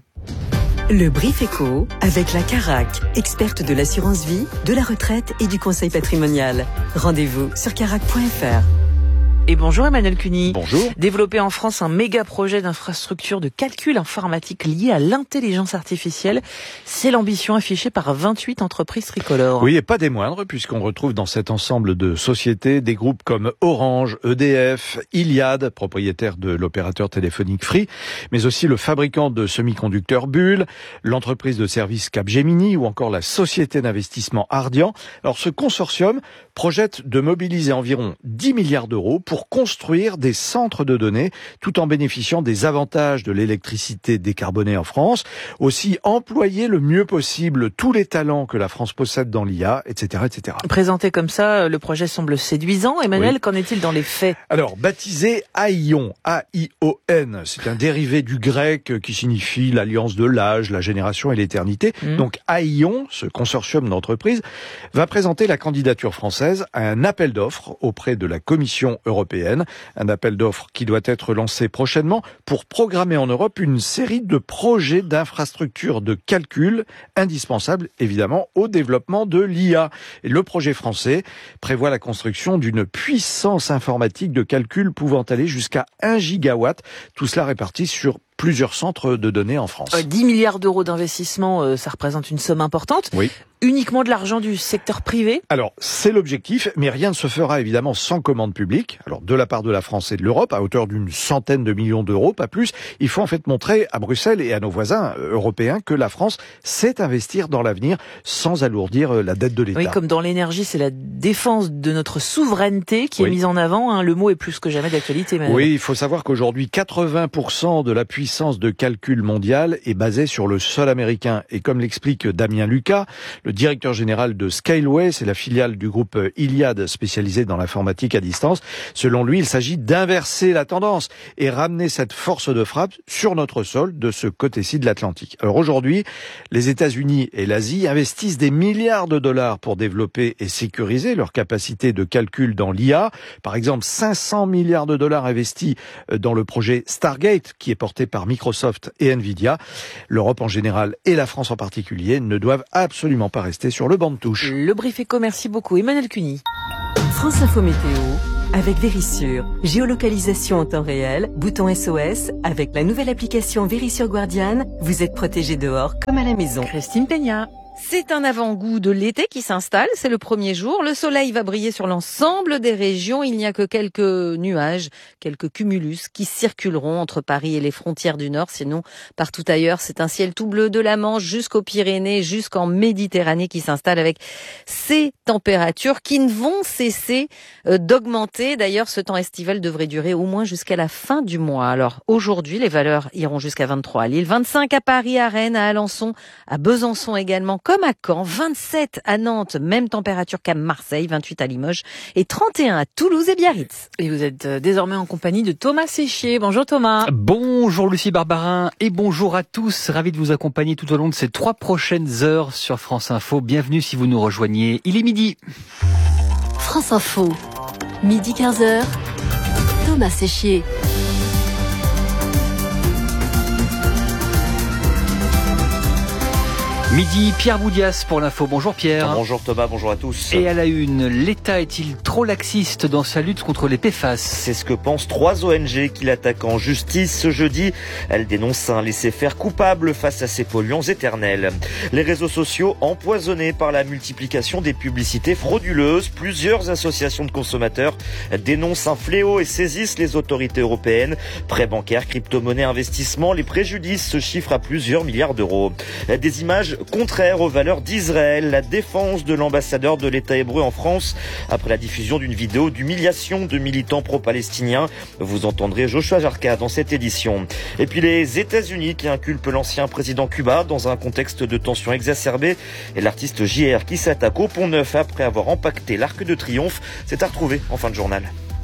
Speaker 11: Le Brief Éco avec la Carac, experte de l'assurance vie, de la retraite et du conseil patrimonial. Rendez-vous sur carac.fr.
Speaker 2: Et bonjour Emmanuel Cuny.
Speaker 1: Bonjour.
Speaker 2: Développer en France un méga projet d'infrastructure de calcul informatique lié à l'intelligence artificielle, c'est l'ambition affichée par 28 entreprises tricolores.
Speaker 1: Oui, et pas des moindres, puisqu'on retrouve dans cet ensemble de sociétés des groupes comme Orange, EDF, Iliad, propriétaire de l'opérateur téléphonique Free, mais aussi le fabricant de semi-conducteurs Bull, l'entreprise de services Capgemini ou encore la société d'investissement Ardian. Alors ce consortium projette de mobiliser environ 10 milliards d'euros pour construire des centres de données tout en bénéficiant des avantages de l'électricité décarbonée en France. Aussi employer le mieux possible tous les talents que la France possède dans l'IA, etc., etc.
Speaker 2: Présenté comme ça, le projet semble séduisant. Emmanuel, oui. Qu'en est-il dans les faits ?
Speaker 1: Alors, baptisé Aion, A-I-O-N, c'est un dérivé du grec qui signifie l'alliance de l'âge, la génération et l'éternité. Donc Aion, ce consortium d'entreprises, va présenter la candidature française à un appel d'offres auprès de la Commission européenne. Un appel d'offres qui doit être lancé prochainement pour programmer en Europe une série de projets d'infrastructures de calcul indispensables, évidemment, au développement de l'IA. Et le projet français prévoit la construction d'une puissance informatique de calcul pouvant aller jusqu'à 1 gigawatt. Tout cela réparti sur
Speaker 4: plusieurs centres de données en France.
Speaker 2: 10 milliards d'euros d'investissement, ça représente une somme importante.
Speaker 4: Oui.
Speaker 2: Uniquement de l'argent du secteur privé?
Speaker 4: Alors, c'est l'objectif, mais rien ne se fera évidemment sans commande publique. Alors, de la part de la France et de l'Europe, à hauteur d'une centaine de millions d'euros, pas plus. Il faut en fait montrer à Bruxelles et à nos voisins européens que la France sait investir dans l'avenir sans alourdir la dette de l'État.
Speaker 2: Oui, comme dans l'énergie, c'est la défense de notre souveraineté qui est mise en avant. Hein. Le mot est plus que jamais d'actualité. Madame.
Speaker 4: Oui, il faut savoir qu'aujourd'hui, 80% de la puissance de calcul mondiale est basée sur le sol américain. Et comme l'explique Damien Lucas, le directeur général de Scaleway, c'est la filiale du groupe Iliad spécialisée dans l'informatique à distance. Selon lui, il s'agit d'inverser la tendance et ramener cette force de frappe sur notre sol de ce côté-ci de l'Atlantique. Alors aujourd'hui, les États-Unis et l'Asie investissent des milliards de dollars pour développer et sécuriser leur capacité de calcul dans l'IA. Par exemple, 500 milliards de dollars investis dans le projet Stargate qui est porté par Microsoft et Nvidia. L'Europe en général et la France en particulier ne doivent absolument pas rester sur le banc de touche.
Speaker 2: Le Brief Éco, merci beaucoup. Emmanuel Cuny.
Speaker 11: France Info Météo avec Vérissure. Géolocalisation en temps réel, bouton SOS. Avec la nouvelle application Vérissure Guardian, vous êtes protégé dehors comme à la maison.
Speaker 2: Christine Peña.
Speaker 12: C'est un avant-goût de l'été qui s'installe, c'est le premier jour. Le soleil va briller sur l'ensemble des régions. Il n'y a que quelques nuages, quelques cumulus qui circuleront entre Paris et les frontières du Nord. Sinon, partout ailleurs, c'est un ciel tout bleu de la Manche jusqu'aux Pyrénées, jusqu'en Méditerranée qui s'installe avec ces températures qui ne vont cesser d'augmenter. D'ailleurs, ce temps estival devrait durer au moins jusqu'à la fin du mois. Alors, aujourd'hui, les valeurs iront jusqu'à 23 à Lille, 25 à Paris, à Rennes, à Alençon, à Besançon également, comme à Caen, 27 à Nantes, même température qu'à Marseille, 28 à Limoges et 31 à Toulouse et Biarritz.
Speaker 2: Et vous êtes désormais en compagnie de Thomas Séchier. Bonjour Thomas.
Speaker 9: Bonjour Lucie Barbarin et bonjour à tous. Ravi de vous accompagner tout au long de ces 3 prochaines heures sur France Info. Bienvenue si vous nous rejoignez. Il est midi.
Speaker 23: France Info, midi 15h, Thomas Séchier.
Speaker 9: Midi, Pierre Boudias pour l'info. Bonjour Pierre.
Speaker 24: Bonjour Thomas, bonjour à tous.
Speaker 9: Et à la une, l'État est-il trop laxiste dans sa lutte contre les PFAS ?
Speaker 24: C'est ce que pensent 3 ONG qui l'attaquent en justice ce jeudi. Elles dénoncent un laisser-faire coupable face à ces polluants éternels. Les réseaux sociaux empoisonnés par la multiplication des publicités frauduleuses. Plusieurs associations de consommateurs dénoncent un fléau et saisissent les autorités européennes. Prêts bancaires, crypto-monnaies, investissements, les préjudices se chiffrent à plusieurs milliards d'euros. Des images contraire aux valeurs d'Israël, la défense de l'ambassadeur de l'État hébreu en France après la diffusion d'une vidéo d'humiliation de militants pro-palestiniens. Vous entendrez Joshua Jarka dans cette édition. Et puis les États-Unis qui inculpent l'ancien président Cuba dans un contexte de tension exacerbée et l'artiste JR qui s'attaque au Pont-Neuf après avoir empaqueté l'Arc de Triomphe. C'est à retrouver en fin de journal.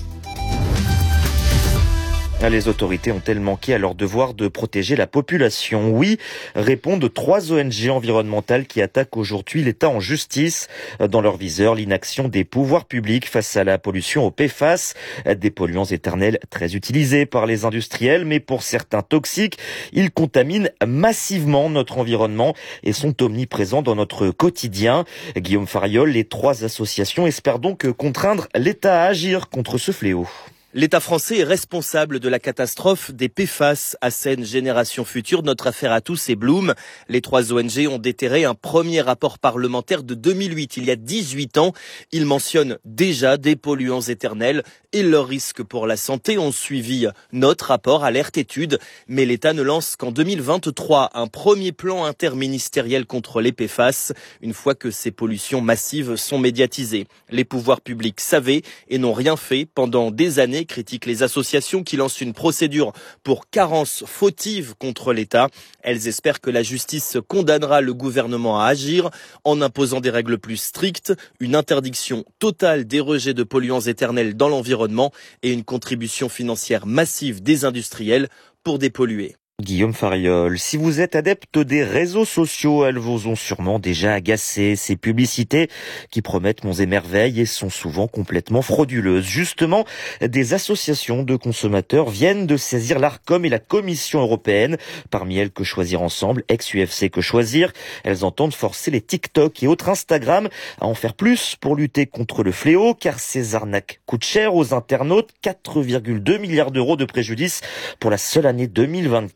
Speaker 24: Les autorités ont-elles manqué à leur devoir de protéger la population ? Oui, répondent 3 ONG environnementales qui attaquent aujourd'hui l'État en justice. Dans leur viseur, l'inaction des pouvoirs publics face à la pollution aux PFAS, des polluants éternels très utilisés par les industriels, mais pour certains toxiques, ils contaminent massivement notre environnement et sont omniprésents dans notre quotidien. Guillaume Fariol, les 3 associations espèrent donc contraindre l'État à agir contre ce fléau.
Speaker 25: L'État français est responsable de la catastrophe des PFAS, assène Génération Future, Notre Affaire à tous et Bloom. Les 3 ONG ont déterré un premier rapport parlementaire de 2008, il y a 18 ans. Ils mentionnent déjà des polluants éternels et leurs risques pour la santé ont suivi notre rapport Alerte Études. Mais l'État ne lance qu'en 2023 un premier plan interministériel contre les PFAS, une fois que ces pollutions massives sont médiatisées. Les pouvoirs publics savaient et n'ont rien fait pendant des années, critiquent les associations qui lancent une procédure pour carence fautive contre l'État. Elles espèrent que la justice condamnera le gouvernement à agir en imposant des règles plus strictes, une interdiction totale des rejets de polluants éternels dans l'environnement et une contribution financière massive des industriels pour dépolluer.
Speaker 24: Guillaume Fariol, si vous êtes adepte des réseaux sociaux, elles vous ont sûrement déjà agacé. Ces publicités qui promettent monts et merveilles et sont souvent complètement frauduleuses. Justement, des associations de consommateurs viennent de saisir l'Arcom et la Commission européenne. Parmi elles, Que Choisir Ensemble, ex-UFC Que Choisir. Elles entendent forcer les TikTok et autres Instagram à en faire plus pour lutter contre le fléau, car ces arnaques coûtent cher aux internautes. 4,2 milliards d'euros de préjudice pour la seule année 2024.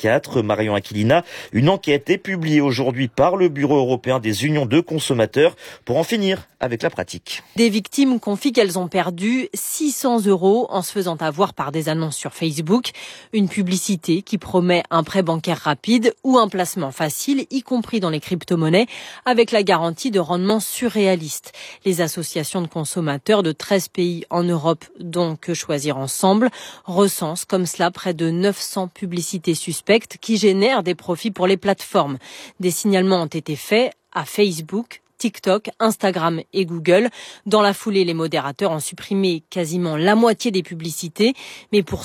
Speaker 24: 24. Marion Aquilina, une enquête est publiée aujourd'hui par le Bureau européen des unions de consommateurs pour en finir avec la pratique.
Speaker 7: Des victimes confient qu'elles ont perdu 600 € en se faisant avoir par des annonces sur Facebook. Une publicité qui promet un prêt bancaire rapide ou un placement facile, y compris dans les crypto-monnaies, avec la garantie de rendement surréaliste. Les associations de consommateurs de 13 pays en Europe, dont Que Choisir Ensemble, recensent comme cela près de 900 publicités suspectes qui génèrent des profits pour les plateformes. Des signalements ont été faits à Facebook, TikTok, Instagram et Google. Dans la foulée, les modérateurs ont supprimé quasiment la moitié des publicités, mais pour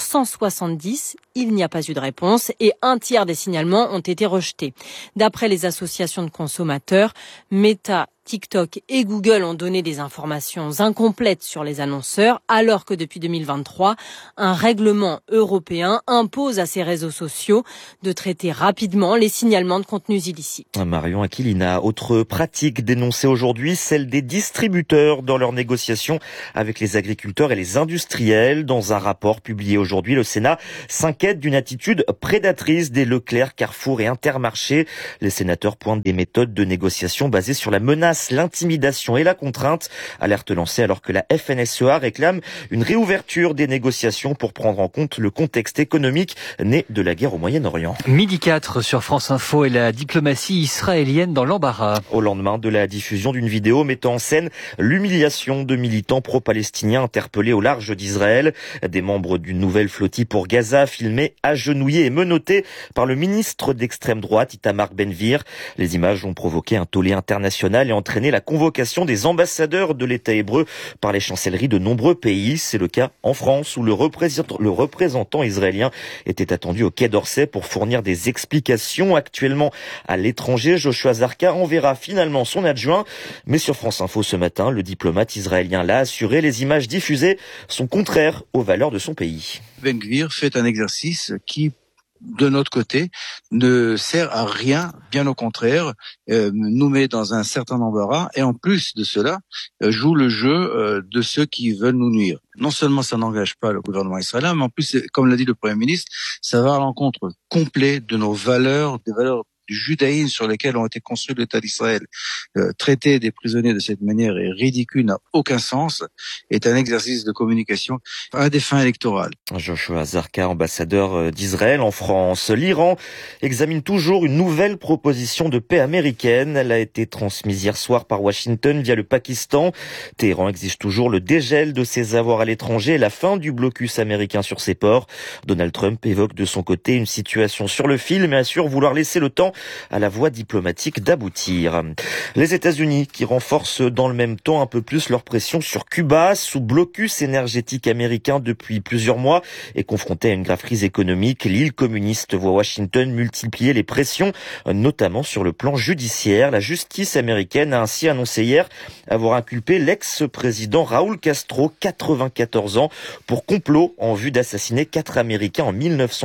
Speaker 7: 170, il n'y a pas eu de réponse et un tiers des signalements ont été rejetés. D'après les associations de consommateurs, Meta, TikTok et Google ont donné des informations incomplètes sur les annonceurs, alors que depuis 2023, un règlement européen impose à ces réseaux sociaux de traiter rapidement les signalements de contenus illicites.
Speaker 24: Marion Aquilina, autre pratique dénoncée aujourd'hui, celle des distributeurs dans leurs négociations avec les agriculteurs et les industriels. Dans un rapport publié aujourd'hui, le Sénat s'inquiète d'une attitude prédatrice des Leclerc, Carrefour et Intermarché. Les sénateurs pointent des méthodes de négociation basées sur la menace, l'intimidation et la contrainte. Alerte lancée alors que la FNSEA réclame une réouverture des négociations pour prendre en compte le contexte économique né de la guerre au Moyen-Orient.
Speaker 9: Midi 4 sur France Info et la diplomatie israélienne dans l'embarras.
Speaker 24: Au lendemain de la diffusion d'une vidéo mettant en scène l'humiliation de militants pro-palestiniens interpellés au large d'Israël, des membres d'une nouvelle flottille pour Gaza filmés agenouillés et menottés par le ministre d'extrême droite Itamar Ben-Gvir. Les images ont provoqué un tollé international et entraîné la convocation des ambassadeurs de l'État hébreu par les chancelleries de nombreux pays. C'est le cas en France où le représentant israélien était attendu au Quai d'Orsay pour fournir des explications. Actuellement à l'étranger, Joshua Zarka enverra finalement son adjoint. Mais sur France Info ce matin, le diplomate israélien l'a assuré, les images diffusées sont contraires aux valeurs de son pays.
Speaker 10: Ben-Gvir fait un exercice qui, de notre côté, ne sert à rien, bien au contraire, nous met dans un certain embarras et en plus de cela, joue le jeu de ceux qui veulent nous nuire. Non seulement ça n'engage pas le gouvernement israélien, mais en plus, comme l'a dit le Premier ministre, ça va à l'encontre complet de nos valeurs, des valeurs du judaïsme sur lesquels ont été construits l'État d'Israël. Traiter des prisonniers de cette manière est ridicule, n'a aucun sens, est un exercice de communication à des fins électorales.
Speaker 24: Joshua Zarka, ambassadeur d'Israël en France. L'Iran examine toujours une nouvelle proposition de paix américaine. Elle a été transmise hier soir par Washington via le Pakistan. Téhéran exige toujours le dégel de ses avoirs à l'étranger et la fin du blocus américain sur ses ports. Donald Trump évoque de son côté une situation sur le fil, mais assure vouloir laisser le temps à la voie diplomatique d'aboutir. Les États-Unis qui renforcent dans le même temps un peu plus leur pression sur Cuba, sous blocus énergétique américain depuis plusieurs mois et confronté à une grave crise économique. L'île communiste voit Washington multiplier les pressions, notamment sur le plan judiciaire. La justice américaine a ainsi annoncé hier avoir inculpé l'ex-président Raúl Castro, 94 ans, pour complot en vue d'assassiner 4 Américains en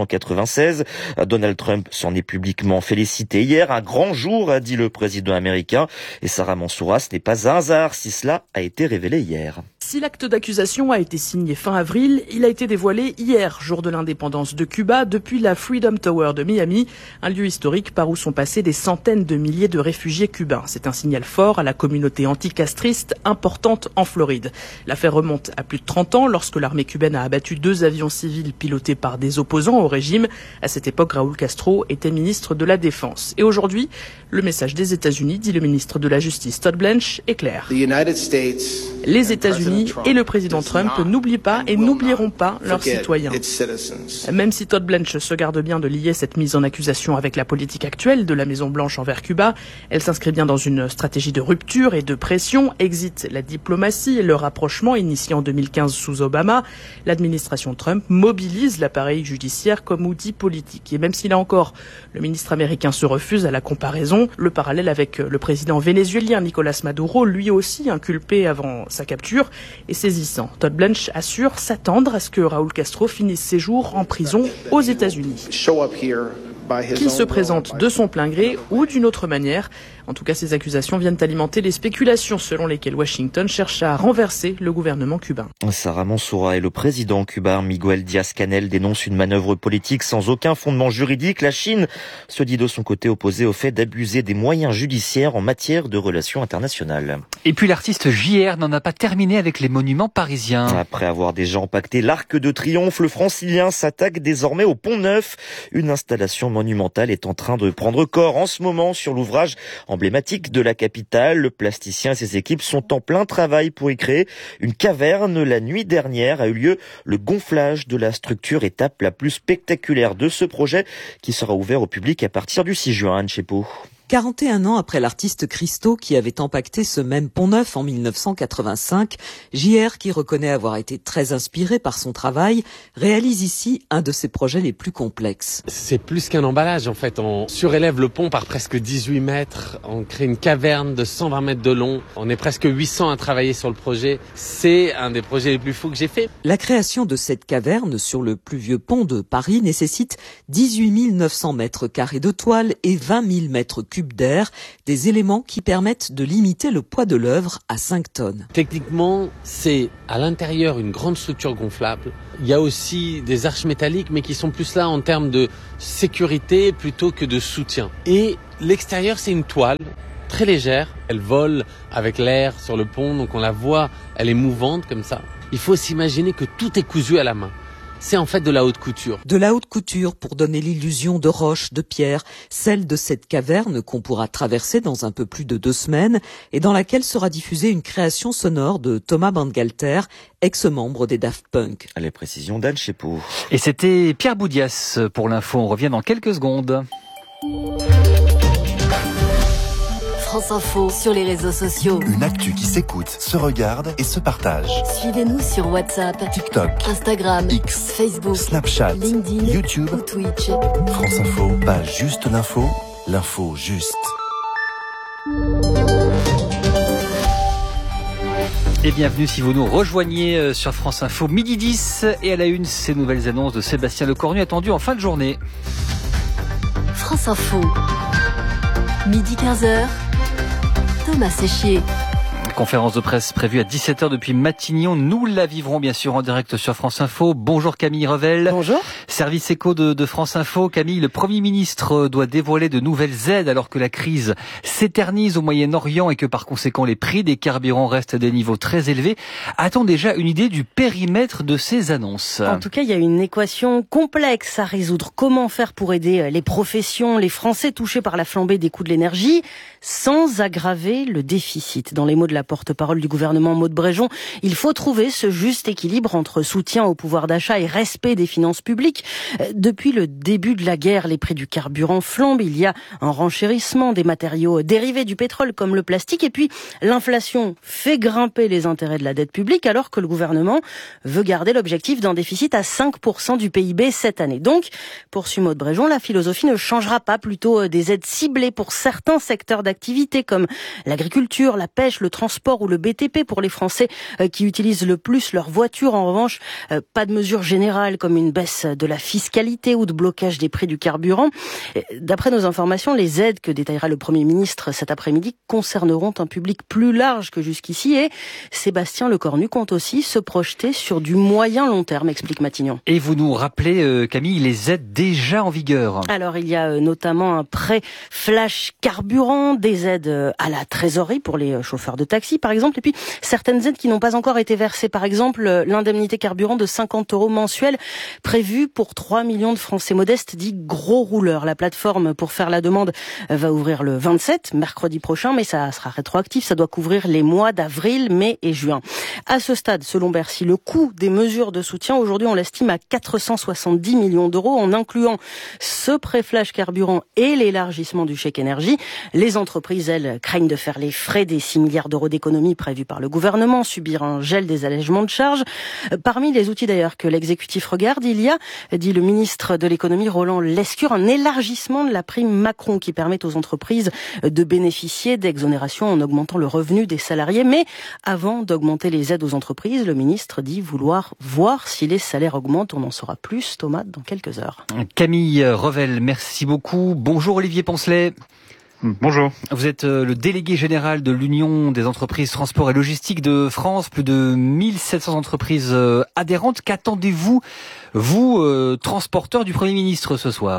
Speaker 24: 1996. Donald Trump s'en est publiquement félicité hier. Un grand jour, a dit le président américain. Et Sarah Mansoura, ce n'est pas un hasard si cela a été révélé hier.
Speaker 13: Si l'acte d'accusation a été signé fin avril, il a été dévoilé hier, jour de l'indépendance de Cuba, depuis la Freedom Tower de Miami, un lieu historique par où sont passés des centaines de milliers de réfugiés cubains. C'est un signal fort à la communauté anticastriste importante en Floride. L'affaire remonte à plus de 30 ans, lorsque l'armée cubaine a abattu 2 avions civils pilotés par des opposants au régime. À cette époque, Raúl Castro était ministre de la Défense. Et aujourd'hui, le message des États-Unis, dit le ministre de la Justice Todd Blanche, est clair. Les États-Unis et le président Trump n'oublient pas et n'oublieront pas leurs citoyens. Même si Todd Blanche se garde bien de lier cette mise en accusation avec la politique actuelle de la Maison-Blanche envers Cuba, elle s'inscrit bien dans une stratégie de rupture et de pression. Exit la diplomatie et le rapprochement initié en 2015 sous Obama. L'administration Trump mobilise l'appareil judiciaire comme outil politique. Et même si là encore, le ministre américain se refuse à la comparaison, le parallèle avec le président vénézuélien Nicolás Maduro, lui aussi inculpé avant sa capture, est saisissant. Todd Blanche assure s'attendre à ce que Raúl Castro finisse ses jours en prison aux États-Unis. qu'il se présente de son plein gré ou d'une autre manière. En tout cas, ces accusations viennent alimenter les spéculations selon lesquelles Washington cherche à renverser le gouvernement cubain.
Speaker 24: Sara Mansoura et le président cubain Miguel Díaz-Canel dénoncent une manœuvre politique sans aucun fondement juridique. La Chine se dit de son côté opposée au fait d'abuser des moyens judiciaires en matière de relations internationales.
Speaker 9: Et puis l'artiste JR n'en a pas terminé avec les monuments parisiens.
Speaker 24: Après avoir déjà empaqueté l'Arc de Triomphe, le Francilien s'attaque désormais au Pont Neuf. Une installation monumentale est en train de prendre corps en ce moment sur l'ouvrage emblématique de la capitale. Le plasticien et ses équipes sont en plein travail pour y créer une caverne. La nuit dernière a eu lieu le gonflage de la structure, étape la plus spectaculaire de ce projet qui sera ouvert au public à partir du 6 juin. Anne Chepot.
Speaker 14: 41 ans après l'artiste Christo qui avait empaqueté ce même Pont Neuf en 1985, JR, qui reconnaît avoir été très inspiré par son travail, réalise ici un de ses projets les plus complexes.
Speaker 15: C'est plus qu'un emballage en fait. On surélève le pont par presque 18 mètres, on crée une caverne de 120 mètres de long, on est presque 800 à travailler sur le projet. C'est un des projets les plus fous que j'ai fait.
Speaker 14: La création de cette caverne sur le plus vieux pont de Paris nécessite 18 900 mètres carrés de toile et 20 000 mètres cubes d'air, des éléments qui permettent de limiter le poids de l'œuvre à 5 tonnes.
Speaker 15: Techniquement, c'est à l'intérieur une grande structure gonflable. Il y a aussi des arches métalliques, mais qui sont plus là en termes de sécurité plutôt que de soutien. Et l'extérieur, c'est une toile très légère. Elle vole avec l'air sur le pont, donc on la voit, elle est mouvante comme ça. Il faut s'imaginer que tout est cousu à la main. C'est en fait de la haute couture.
Speaker 14: De la haute couture pour donner l'illusion de roche, de pierre, celle de cette caverne qu'on pourra traverser dans un peu plus de 2 semaines et dans laquelle sera diffusée une création sonore de Thomas Bangalter, ex-membre des Daft Punk.
Speaker 24: Les précisions d'Anne Chepot.
Speaker 9: Et c'était Pierre Boudias pour l'info. On revient dans quelques secondes.
Speaker 23: France Info sur les réseaux sociaux.
Speaker 5: Une actu qui s'écoute, se regarde et se partage.
Speaker 23: Suivez-nous sur WhatsApp,
Speaker 5: TikTok,
Speaker 23: Instagram,
Speaker 5: X,
Speaker 23: Facebook,
Speaker 5: Snapchat,
Speaker 23: LinkedIn,
Speaker 5: YouTube
Speaker 23: ou Twitch.
Speaker 5: France Info, pas juste l'info, l'info juste.
Speaker 9: Et bienvenue si vous nous rejoignez sur France Info, midi 10. Et à la une, ces nouvelles annonces de Sébastien Lecornu attendues en fin de journée.
Speaker 23: France Info, midi 15h. Thomas Séchier.
Speaker 9: Conférence de presse prévue à 17h depuis Matignon. Nous la vivrons bien sûr en direct sur France Info. Bonjour Camille Revel.
Speaker 12: Bonjour.
Speaker 9: Service éco de France Info. Camille, le Premier ministre doit dévoiler de nouvelles aides alors que la crise s'éternise au Moyen-Orient et que par conséquent les prix des carburants restent à des niveaux très élevés. A-t-on déjà une idée du périmètre de ces annonces ?
Speaker 16: En tout cas, il y a une équation complexe à résoudre. Comment faire pour aider les professions, les Français touchés par la flambée des coûts de l'énergie sans aggraver le déficit ? Dans les mots de la porte-parole du gouvernement Maud Bréjon, il faut trouver ce juste équilibre entre soutien au pouvoir d'achat et respect des finances publiques. Depuis le début de la guerre, les prix du carburant flambent. Il y a un renchérissement des matériaux dérivés du pétrole comme le plastique. Et puis, l'inflation fait grimper les intérêts de la dette publique alors que le gouvernement veut garder l'objectif d'un déficit à 5% du PIB cette année. Donc, poursuit Maud Bréjon, la philosophie ne changera pas, plutôt des aides ciblées pour certains secteurs d'activité comme l'agriculture, la pêche, le transport ou le BTP pour les Français qui utilisent le plus leur voiture. En revanche, pas de mesures générales comme une baisse de la fiscalité ou de blocage des prix du carburant. D'après nos informations, les aides que détaillera le Premier ministre cet après-midi concerneront un public plus large que jusqu'ici et Sébastien Lecornu compte aussi se projeter sur du moyen-long terme, explique Matignon.
Speaker 9: Et vous nous rappelez, Camille, les aides déjà en vigueur.
Speaker 16: Alors, il y a notamment un prêt flash carburant, des aides à la trésorerie pour les chauffeurs de taxi, par exemple, et puis certaines aides qui n'ont pas encore été versées. Par exemple, l'indemnité carburant de 50 € mensuels prévue pour 3 millions de Français modestes, dits gros rouleurs. La plateforme pour faire la demande va ouvrir le 27, mercredi prochain, mais ça sera rétroactif. Ça doit couvrir les mois d'avril, mai et juin. À ce stade, selon Bercy, le coût des mesures de soutien, aujourd'hui, on l'estime à 470 millions d'euros, en incluant ce prêt flash carburant et l'élargissement du chèque énergie. Les entreprises, elles, craignent de faire les frais des 6 milliards d'euros d'économies d'économies prévues par le gouvernement, subir un gel des allègements de charges. Parmi les outils d'ailleurs que l'exécutif regarde, il y a, dit le ministre de l'économie Roland Lescure, un élargissement de la prime Macron qui permet aux entreprises de bénéficier d'exonérations en augmentant le revenu des salariés. Mais avant d'augmenter les aides aux entreprises, le ministre dit vouloir voir si les salaires augmentent. On en saura plus, Thomas, dans quelques heures.
Speaker 9: Camille Revel, merci beaucoup. Bonjour Olivier Poncelet.
Speaker 6: Bonjour.
Speaker 9: Vous êtes le délégué général de l'Union des entreprises transport et logistique de France, plus de 1700 entreprises adhérentes. Qu'attendez-vous, vous, transporteurs du Premier ministre ce soir ?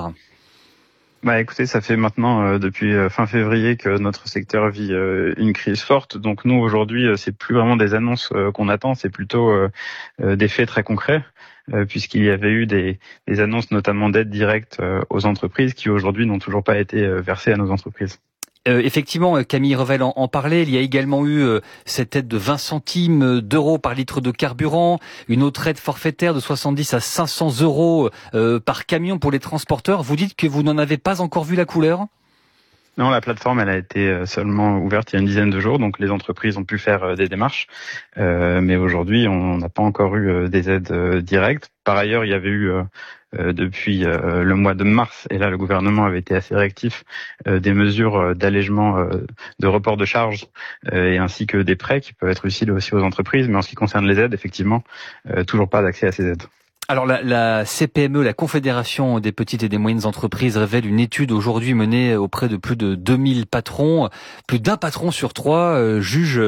Speaker 6: Écoutez, ça fait maintenant depuis fin février que notre secteur vit une crise forte. Donc nous aujourd'hui, c'est plus vraiment des annonces qu'on attend, c'est plutôt des faits très concrets, puisqu'il y avait eu des annonces notamment d'aides directes aux entreprises qui aujourd'hui n'ont toujours pas été versées à nos entreprises.
Speaker 9: Effectivement, Camille Revel en parlait, il y a également eu cette aide de 20 centimes d'euros par litre de carburant, une autre aide forfaitaire de 70 à 500 euros par camion pour les transporteurs. Vous dites que vous n'en avez pas encore vu la couleur ?
Speaker 6: Non, la plateforme, elle a été seulement ouverte il y a une dizaine de jours, donc les entreprises ont pu faire des démarches. Mais aujourd'hui, on n'a pas encore eu des aides directes. Par ailleurs, il y avait eu depuis le mois de mars, et là le gouvernement avait été assez réactif, des mesures d'allègement de report de charges et ainsi que des prêts qui peuvent être utiles aussi aux entreprises. Mais en ce qui concerne les aides, effectivement, toujours pas d'accès à ces aides.
Speaker 9: Alors la CPME, la Confédération des petites et des moyennes entreprises, révèle une étude aujourd'hui menée auprès de plus de 2000 patrons. Plus d'un patron sur trois juge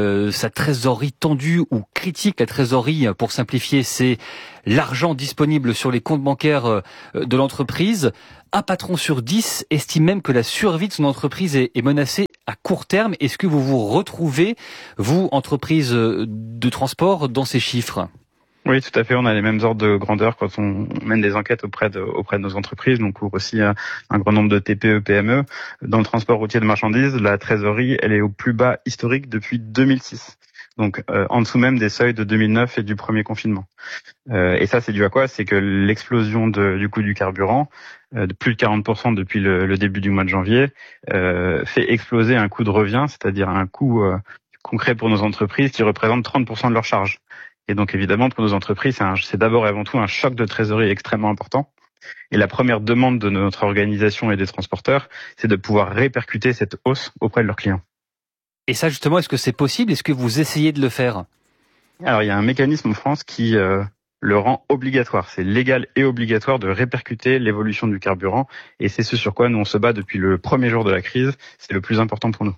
Speaker 9: sa trésorerie tendue ou critique la trésorerie. Pour simplifier, c'est l'argent disponible sur les comptes bancaires de l'entreprise. Un patron sur 10 estime même que la survie de son entreprise est menacée à court terme. Est-ce que vous vous retrouvez, vous, entreprise de transport, dans ces chiffres ?
Speaker 6: Oui, tout à fait. On a les mêmes ordres de grandeur quand on mène des enquêtes auprès de nos entreprises. Donc, on couvre aussi un grand nombre de TPE, PME. Dans le transport routier de marchandises, la trésorerie, elle est au plus bas historique depuis 2006. Donc, en dessous même des seuils de 2009 et du premier confinement. Et ça, c'est dû à quoi ? C'est que l'explosion du coût du carburant, de plus de 40% depuis le début du mois de janvier, fait exploser un coût de revient, c'est-à-dire un coût concret pour nos entreprises qui représente 30% de leur charge. Et donc évidemment, pour nos entreprises, c'est d'abord et avant tout un choc de trésorerie extrêmement important. Et la première demande de notre organisation et des transporteurs, c'est de pouvoir répercuter cette hausse auprès de leurs clients.
Speaker 9: Et ça justement, est-ce que c'est possible ? Est-ce que vous essayez de le faire ?
Speaker 6: Alors il y a un mécanisme en France qui le rend obligatoire. C'est légal et obligatoire de répercuter l'évolution du carburant. Et c'est ce sur quoi nous on se bat depuis le premier jour de la crise. C'est le plus important pour nous.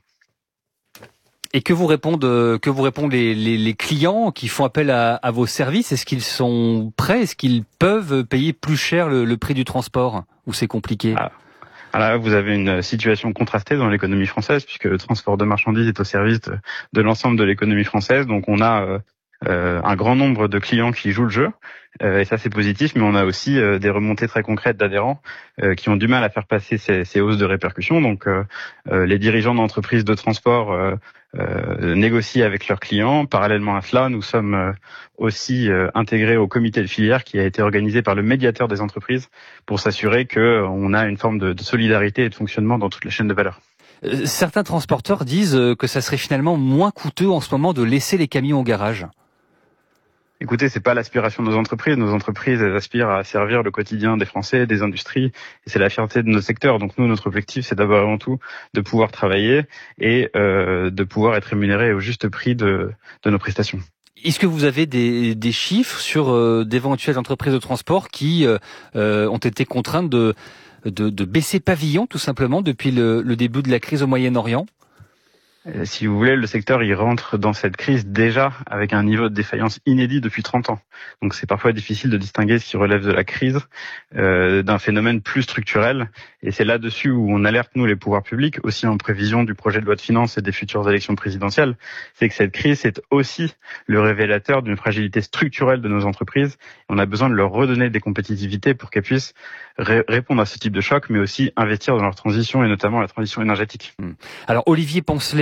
Speaker 9: Et que vous répondent les clients qui font appel à vos services ? Est-ce qu'ils sont prêts ? Est-ce qu'ils peuvent payer plus cher le prix du transport ? Ou c'est compliqué ?
Speaker 6: Alors, vous avez une situation contrastée dans l'économie française, puisque le transport de marchandises est au service de l'ensemble de l'économie française. Donc on a un grand nombre de clients qui jouent le jeu, et ça c'est positif, mais on a aussi des remontées très concrètes d'adhérents qui ont du mal à faire passer ces hausses de répercussions. Donc les dirigeants d'entreprises de transport négocient avec leurs clients. Parallèlement à cela, nous sommes aussi intégrés au comité de filière qui a été organisé par le médiateur des entreprises pour s'assurer qu'on a une forme de solidarité et de fonctionnement dans toute la chaîne de valeur.
Speaker 9: Certains transporteurs disent que ça serait finalement moins coûteux en ce moment de laisser les camions au garage.
Speaker 6: Écoutez, c'est pas l'aspiration de nos entreprises. Nos entreprises, elles aspirent à servir le quotidien des Français, des industries, et c'est la fierté de nos secteurs. Donc nous, notre objectif, c'est d'abord avant tout de pouvoir travailler et de pouvoir être rémunérés au juste prix de nos prestations.
Speaker 9: Est-ce que vous avez des chiffres sur d'éventuelles entreprises de transport qui ont été contraintes de baisser pavillon, tout simplement, depuis le début de la crise au Moyen-Orient ?
Speaker 6: Si vous voulez, le secteur, il rentre dans cette crise déjà avec un niveau de défaillance inédit depuis 30 ans. Donc c'est parfois difficile de distinguer ce qui relève de la crise d'un phénomène plus structurel. Et c'est là-dessus où on alerte, nous, les pouvoirs publics, aussi en prévision du projet de loi de finances et des futures élections présidentielles. C'est que cette crise, c'est aussi le révélateur d'une fragilité structurelle de nos entreprises. On a besoin de leur redonner des compétitivités pour qu'elles puissent répondre à ce type de choc, mais aussi investir dans leur transition et notamment la transition énergétique.
Speaker 9: Alors Olivier Poncelet,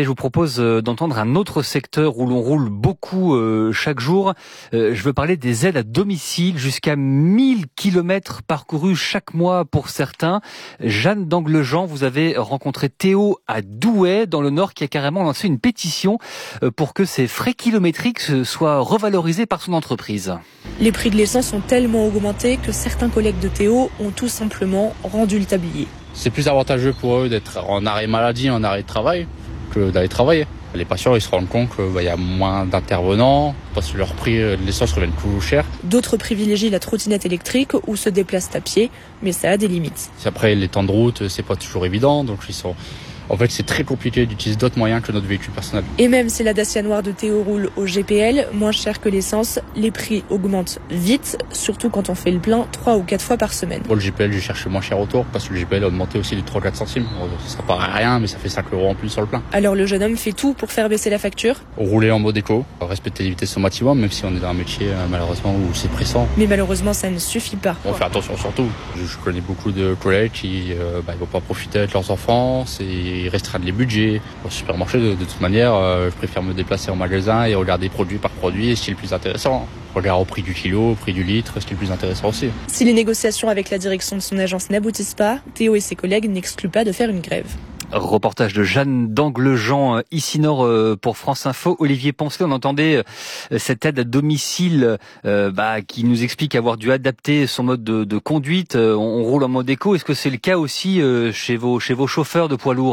Speaker 9: je vous propose d'entendre un autre secteur où l'on roule beaucoup chaque jour. Je veux parler des aides à domicile, jusqu'à 1000 kilomètres parcourus chaque mois pour certains. Jeanne d'Anglejean, vous avez rencontré Théo à Douai, dans le Nord, qui a carrément lancé une pétition pour que ces frais kilométriques soient revalorisés par son entreprise.
Speaker 17: Les prix de l'essence ont tellement augmenté que certains collègues de Théo ont tout simplement rendu le tablier.
Speaker 18: C'est plus avantageux pour eux d'être en arrêt maladie, en arrêt de travail, que d'aller travailler. Les patients, ils se rendent compte qu'il y a moins d'intervenants, parce que leur prix de l'essence revient plus cher.
Speaker 17: D'autres privilégient la trottinette électrique ou se déplacent à pied, mais ça a des limites.
Speaker 18: Après, les temps de route, c'est pas toujours évident, donc en fait, c'est très compliqué d'utiliser d'autres moyens que notre véhicule personnel.
Speaker 17: Et même si la Dacia noire de Théo roule au GPL, moins cher que l'essence, les prix augmentent vite, surtout quand on fait le plein 3 ou 4 fois par semaine.
Speaker 18: Pour le GPL, je cherche moins cher autour, parce que le GPL a augmenté aussi de 3-4 centimes. Ça paraît rien, mais ça fait 5 € en plus sur le plein.
Speaker 17: Alors le jeune homme fait tout pour faire baisser la facture.
Speaker 18: Rouler en mode éco, respecter les vitesses au maximum, même si on est dans un métier malheureusement où c'est pressant.
Speaker 17: Mais malheureusement, ça ne suffit pas.
Speaker 18: On fait attention surtout. Je connais beaucoup de collègues qui ne vont pas profiter avec leurs enfants, ils restreignent les budgets. Au supermarché, de toute manière, je préfère me déplacer en magasin et regarder produit par produit, ce qui est le plus intéressant. Regarde au prix du kilo, au prix du litre, ce qui est le plus intéressant aussi.
Speaker 17: Si les négociations avec la direction de son agence n'aboutissent pas, Théo et ses collègues n'excluent pas de faire une grève.
Speaker 9: Reportage de Jeanne d'Anglejean, ici Nord pour France Info. Olivier Poncelet, on entendait cette aide à domicile qui nous explique avoir dû adapter son mode de conduite. On roule en mode éco. Est-ce que c'est le cas aussi chez vos chauffeurs de poids lourds ?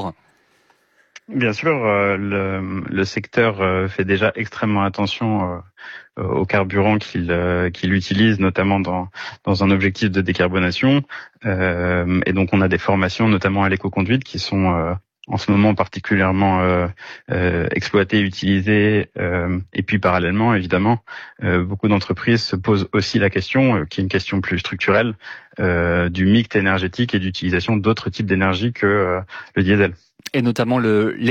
Speaker 6: Bien sûr, le secteur fait déjà extrêmement attention au carburant qu'il utilise, notamment dans un objectif de décarbonation. Et donc, on a des formations, notamment à l'éco-conduite, qui sont en ce moment particulièrement exploitées, utilisées. Et puis, parallèlement, évidemment, beaucoup d'entreprises se posent aussi la question, qui est une question plus structurelle, du mix énergétique et d'utilisation d'autres types d'énergie que le diesel.
Speaker 9: Et notamment